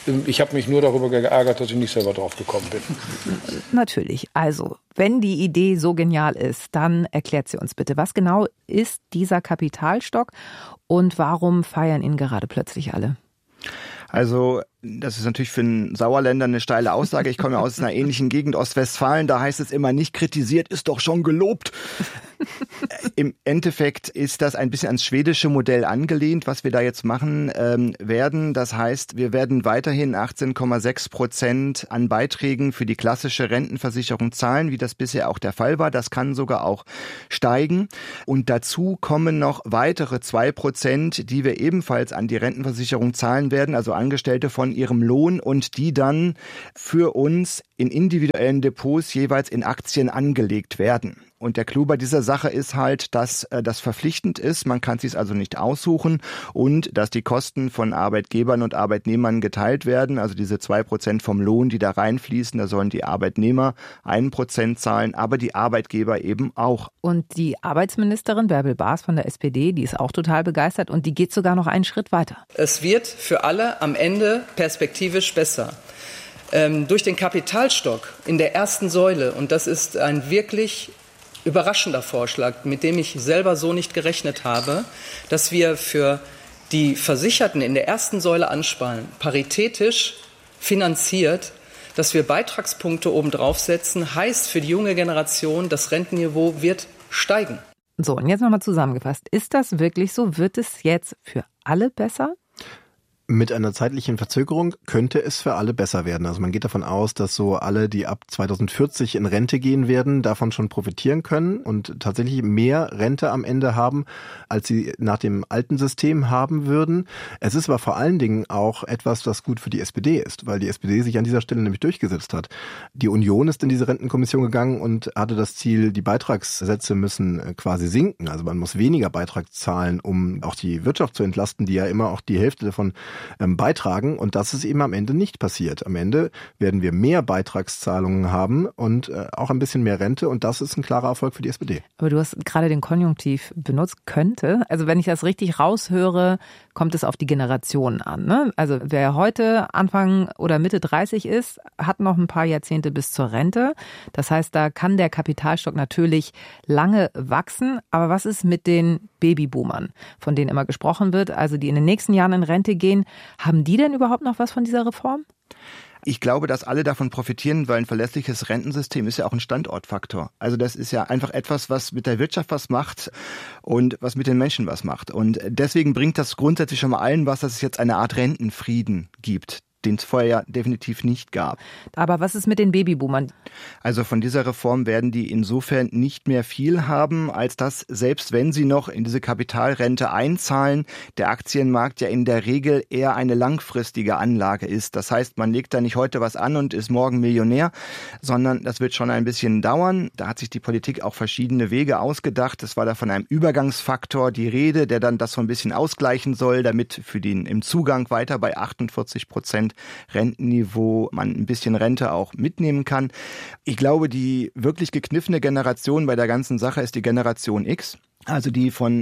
Ich habe mich nur darüber geärgert, dass ich nicht selber drauf gekommen bin. Natürlich. Also, wenn die Idee so genial ist, dann erklärt sie uns bitte, was genau ist dieser Kapitalstock und warum feiern ihn gerade plötzlich alle? Also, das ist natürlich für einen Sauerländer eine steile Aussage. Ich komme ja aus einer ähnlichen Gegend, Ostwestfalen. Da heißt es immer, nicht kritisiert, ist doch schon gelobt. Im Endeffekt ist das ein bisschen ans schwedische Modell angelehnt, was wir da jetzt machen werden. Das heißt, wir werden weiterhin 18,6% an Beiträgen für die klassische Rentenversicherung zahlen, wie das bisher auch der Fall war. Das kann sogar auch steigen. Und dazu kommen noch weitere 2%, die wir ebenfalls an die Rentenversicherung zahlen werden, also Angestellte von ihrem Lohn und die dann für uns in individuellen Depots jeweils in Aktien angelegt werden. Und der Clou bei dieser Sache ist halt, dass das verpflichtend ist. Man kann es sich also nicht aussuchen und dass die Kosten von Arbeitgebern und Arbeitnehmern geteilt werden. Also diese 2% vom Lohn, die da reinfließen, da sollen die Arbeitnehmer 1% zahlen, aber die Arbeitgeber eben auch. Und die Arbeitsministerin Bärbel Baas von der SPD, die ist auch total begeistert und die geht sogar noch einen Schritt weiter. Es wird für alle am Ende perspektivisch besser. Durch den Kapitalstock in der ersten Säule, und das ist ein wirklich überraschender Vorschlag, mit dem ich selber so nicht gerechnet habe, dass wir für die Versicherten in der ersten Säule ansparen, paritätisch finanziert, dass wir Beitragspunkte obendrauf setzen, heißt für die junge Generation, das Rentenniveau wird steigen. So, und jetzt nochmal zusammengefasst. Ist das wirklich so? Wird es jetzt für alle besser? Mit einer zeitlichen Verzögerung könnte es für alle besser werden. Also man geht davon aus, dass so alle, die ab 2040 in Rente gehen werden, davon schon profitieren können und tatsächlich mehr Rente am Ende haben, als sie nach dem alten System haben würden. Es ist aber vor allen Dingen auch etwas, das gut für die SPD ist, weil die SPD sich an dieser Stelle nämlich durchgesetzt hat. Die Union ist in diese Rentenkommission gegangen und hatte das Ziel, die Beitragssätze müssen quasi sinken. Also man muss weniger Beitrag zahlen, um auch die Wirtschaft zu entlasten, die ja immer auch die Hälfte davon beitragen, und das ist eben am Ende nicht passiert. Am Ende werden wir mehr Beitragszahlungen haben und auch ein bisschen mehr Rente, und das ist ein klarer Erfolg für die SPD. Aber du hast gerade den Konjunktiv benutzt, könnte. Also wenn ich das richtig raushöre, kommt es auf die Generationen an, ne? Also wer heute Anfang oder Mitte 30 ist, hat noch ein paar Jahrzehnte bis zur Rente. Das heißt, da kann der Kapitalstock natürlich lange wachsen. Aber was ist mit den Babyboomern, von denen immer gesprochen wird, also die in den nächsten Jahren in Rente gehen? Haben die denn überhaupt noch was von dieser Reform? Ich glaube, dass alle davon profitieren, weil ein verlässliches Rentensystem ist ja auch ein Standortfaktor. Also das ist ja einfach etwas, was mit der Wirtschaft was macht und was mit den Menschen was macht. Und deswegen bringt das grundsätzlich schon mal allen was, dass es jetzt eine Art Rentenfrieden gibt, den es vorher ja definitiv nicht gab. Aber was ist mit den Babyboomern? Also von dieser Reform werden die insofern nicht mehr viel haben, als dass, selbst wenn sie noch in diese Kapitalrente einzahlen, der Aktienmarkt ja in der Regel eher eine langfristige Anlage ist. Das heißt, man legt da nicht heute was an und ist morgen Millionär, sondern das wird schon ein bisschen dauern. Da hat sich die Politik auch verschiedene Wege ausgedacht. Es war da von einem Übergangsfaktor die Rede, der dann das so ein bisschen ausgleichen soll, damit für den im Zugang weiter bei 48% Rentenniveau man ein bisschen Rente auch mitnehmen kann. Ich glaube, die wirklich gekniffene Generation bei der ganzen Sache ist die Generation X. Also die von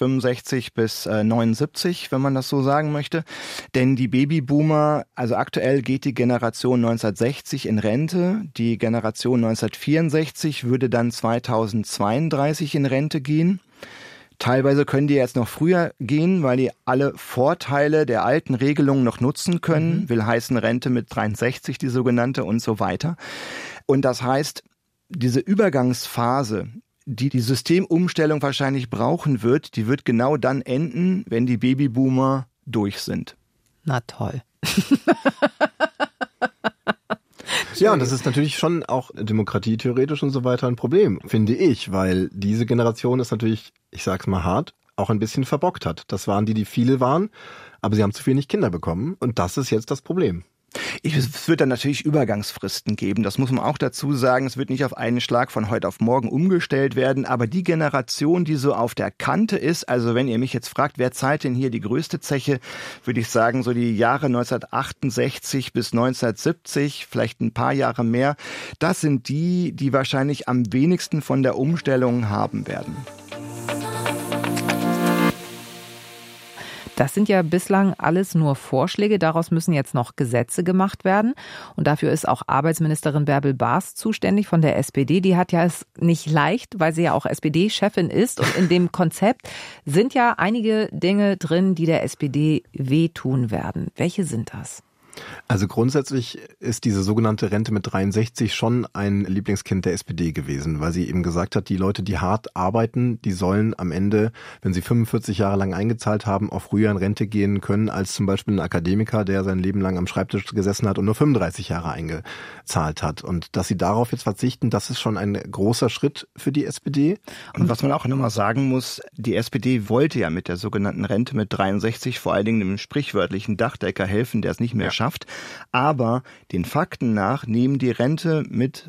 1965 bis 79, wenn man das so sagen möchte. Denn die Babyboomer, also aktuell geht die Generation 1960 in Rente. Die Generation 1964 würde dann 2032 in Rente gehen. Teilweise können die jetzt noch früher gehen, weil die alle Vorteile der alten Regelungen noch nutzen können. Will heißen Rente mit 63, die sogenannte, und so weiter. Und das heißt, diese Übergangsphase, die die Systemumstellung wahrscheinlich brauchen wird, die wird genau dann enden, wenn die Babyboomer durch sind. Na toll. Ja, und das ist natürlich schon auch demokratietheoretisch und so weiter ein Problem, finde ich, weil diese Generation ist natürlich, ich sag's mal hart, auch ein bisschen verbockt hat. Das waren die viele waren, aber sie haben zu wenig Kinder bekommen, und das ist jetzt das Problem. Es wird dann natürlich Übergangsfristen geben, das muss man auch dazu sagen. Es wird nicht auf einen Schlag von heute auf morgen umgestellt werden, aber die Generation, die so auf der Kante ist, also wenn ihr mich jetzt fragt, wer zahlt denn hier die größte Zeche, würde ich sagen, so die Jahre 1968 bis 1970, vielleicht ein paar Jahre mehr, das sind die, die wahrscheinlich am wenigsten von der Umstellung haben werden. Das sind ja bislang alles nur Vorschläge. Daraus müssen jetzt noch Gesetze gemacht werden. Und dafür ist auch Arbeitsministerin Bärbel Baas zuständig von der SPD. Die hat ja es nicht leicht, weil sie ja auch SPD-Chefin ist. Und in dem Konzept sind ja einige Dinge drin, die der SPD wehtun werden. Welche sind das? Also grundsätzlich ist diese sogenannte Rente mit 63 schon ein Lieblingskind der SPD gewesen, weil sie eben gesagt hat, die Leute, die hart arbeiten, die sollen am Ende, wenn sie 45 Jahre lang eingezahlt haben, auch früher in Rente gehen können als zum Beispiel ein Akademiker, der sein Leben lang am Schreibtisch gesessen hat und nur 35 Jahre eingezahlt hat. Und dass sie darauf jetzt verzichten, das ist schon ein großer Schritt für die SPD. Und was man auch nochmal sagen muss, die SPD wollte ja mit der sogenannten Rente mit 63 vor allen Dingen dem sprichwörtlichen Dachdecker helfen, der es nicht mehr schafft. Aber den Fakten nach nehmen die Rente mit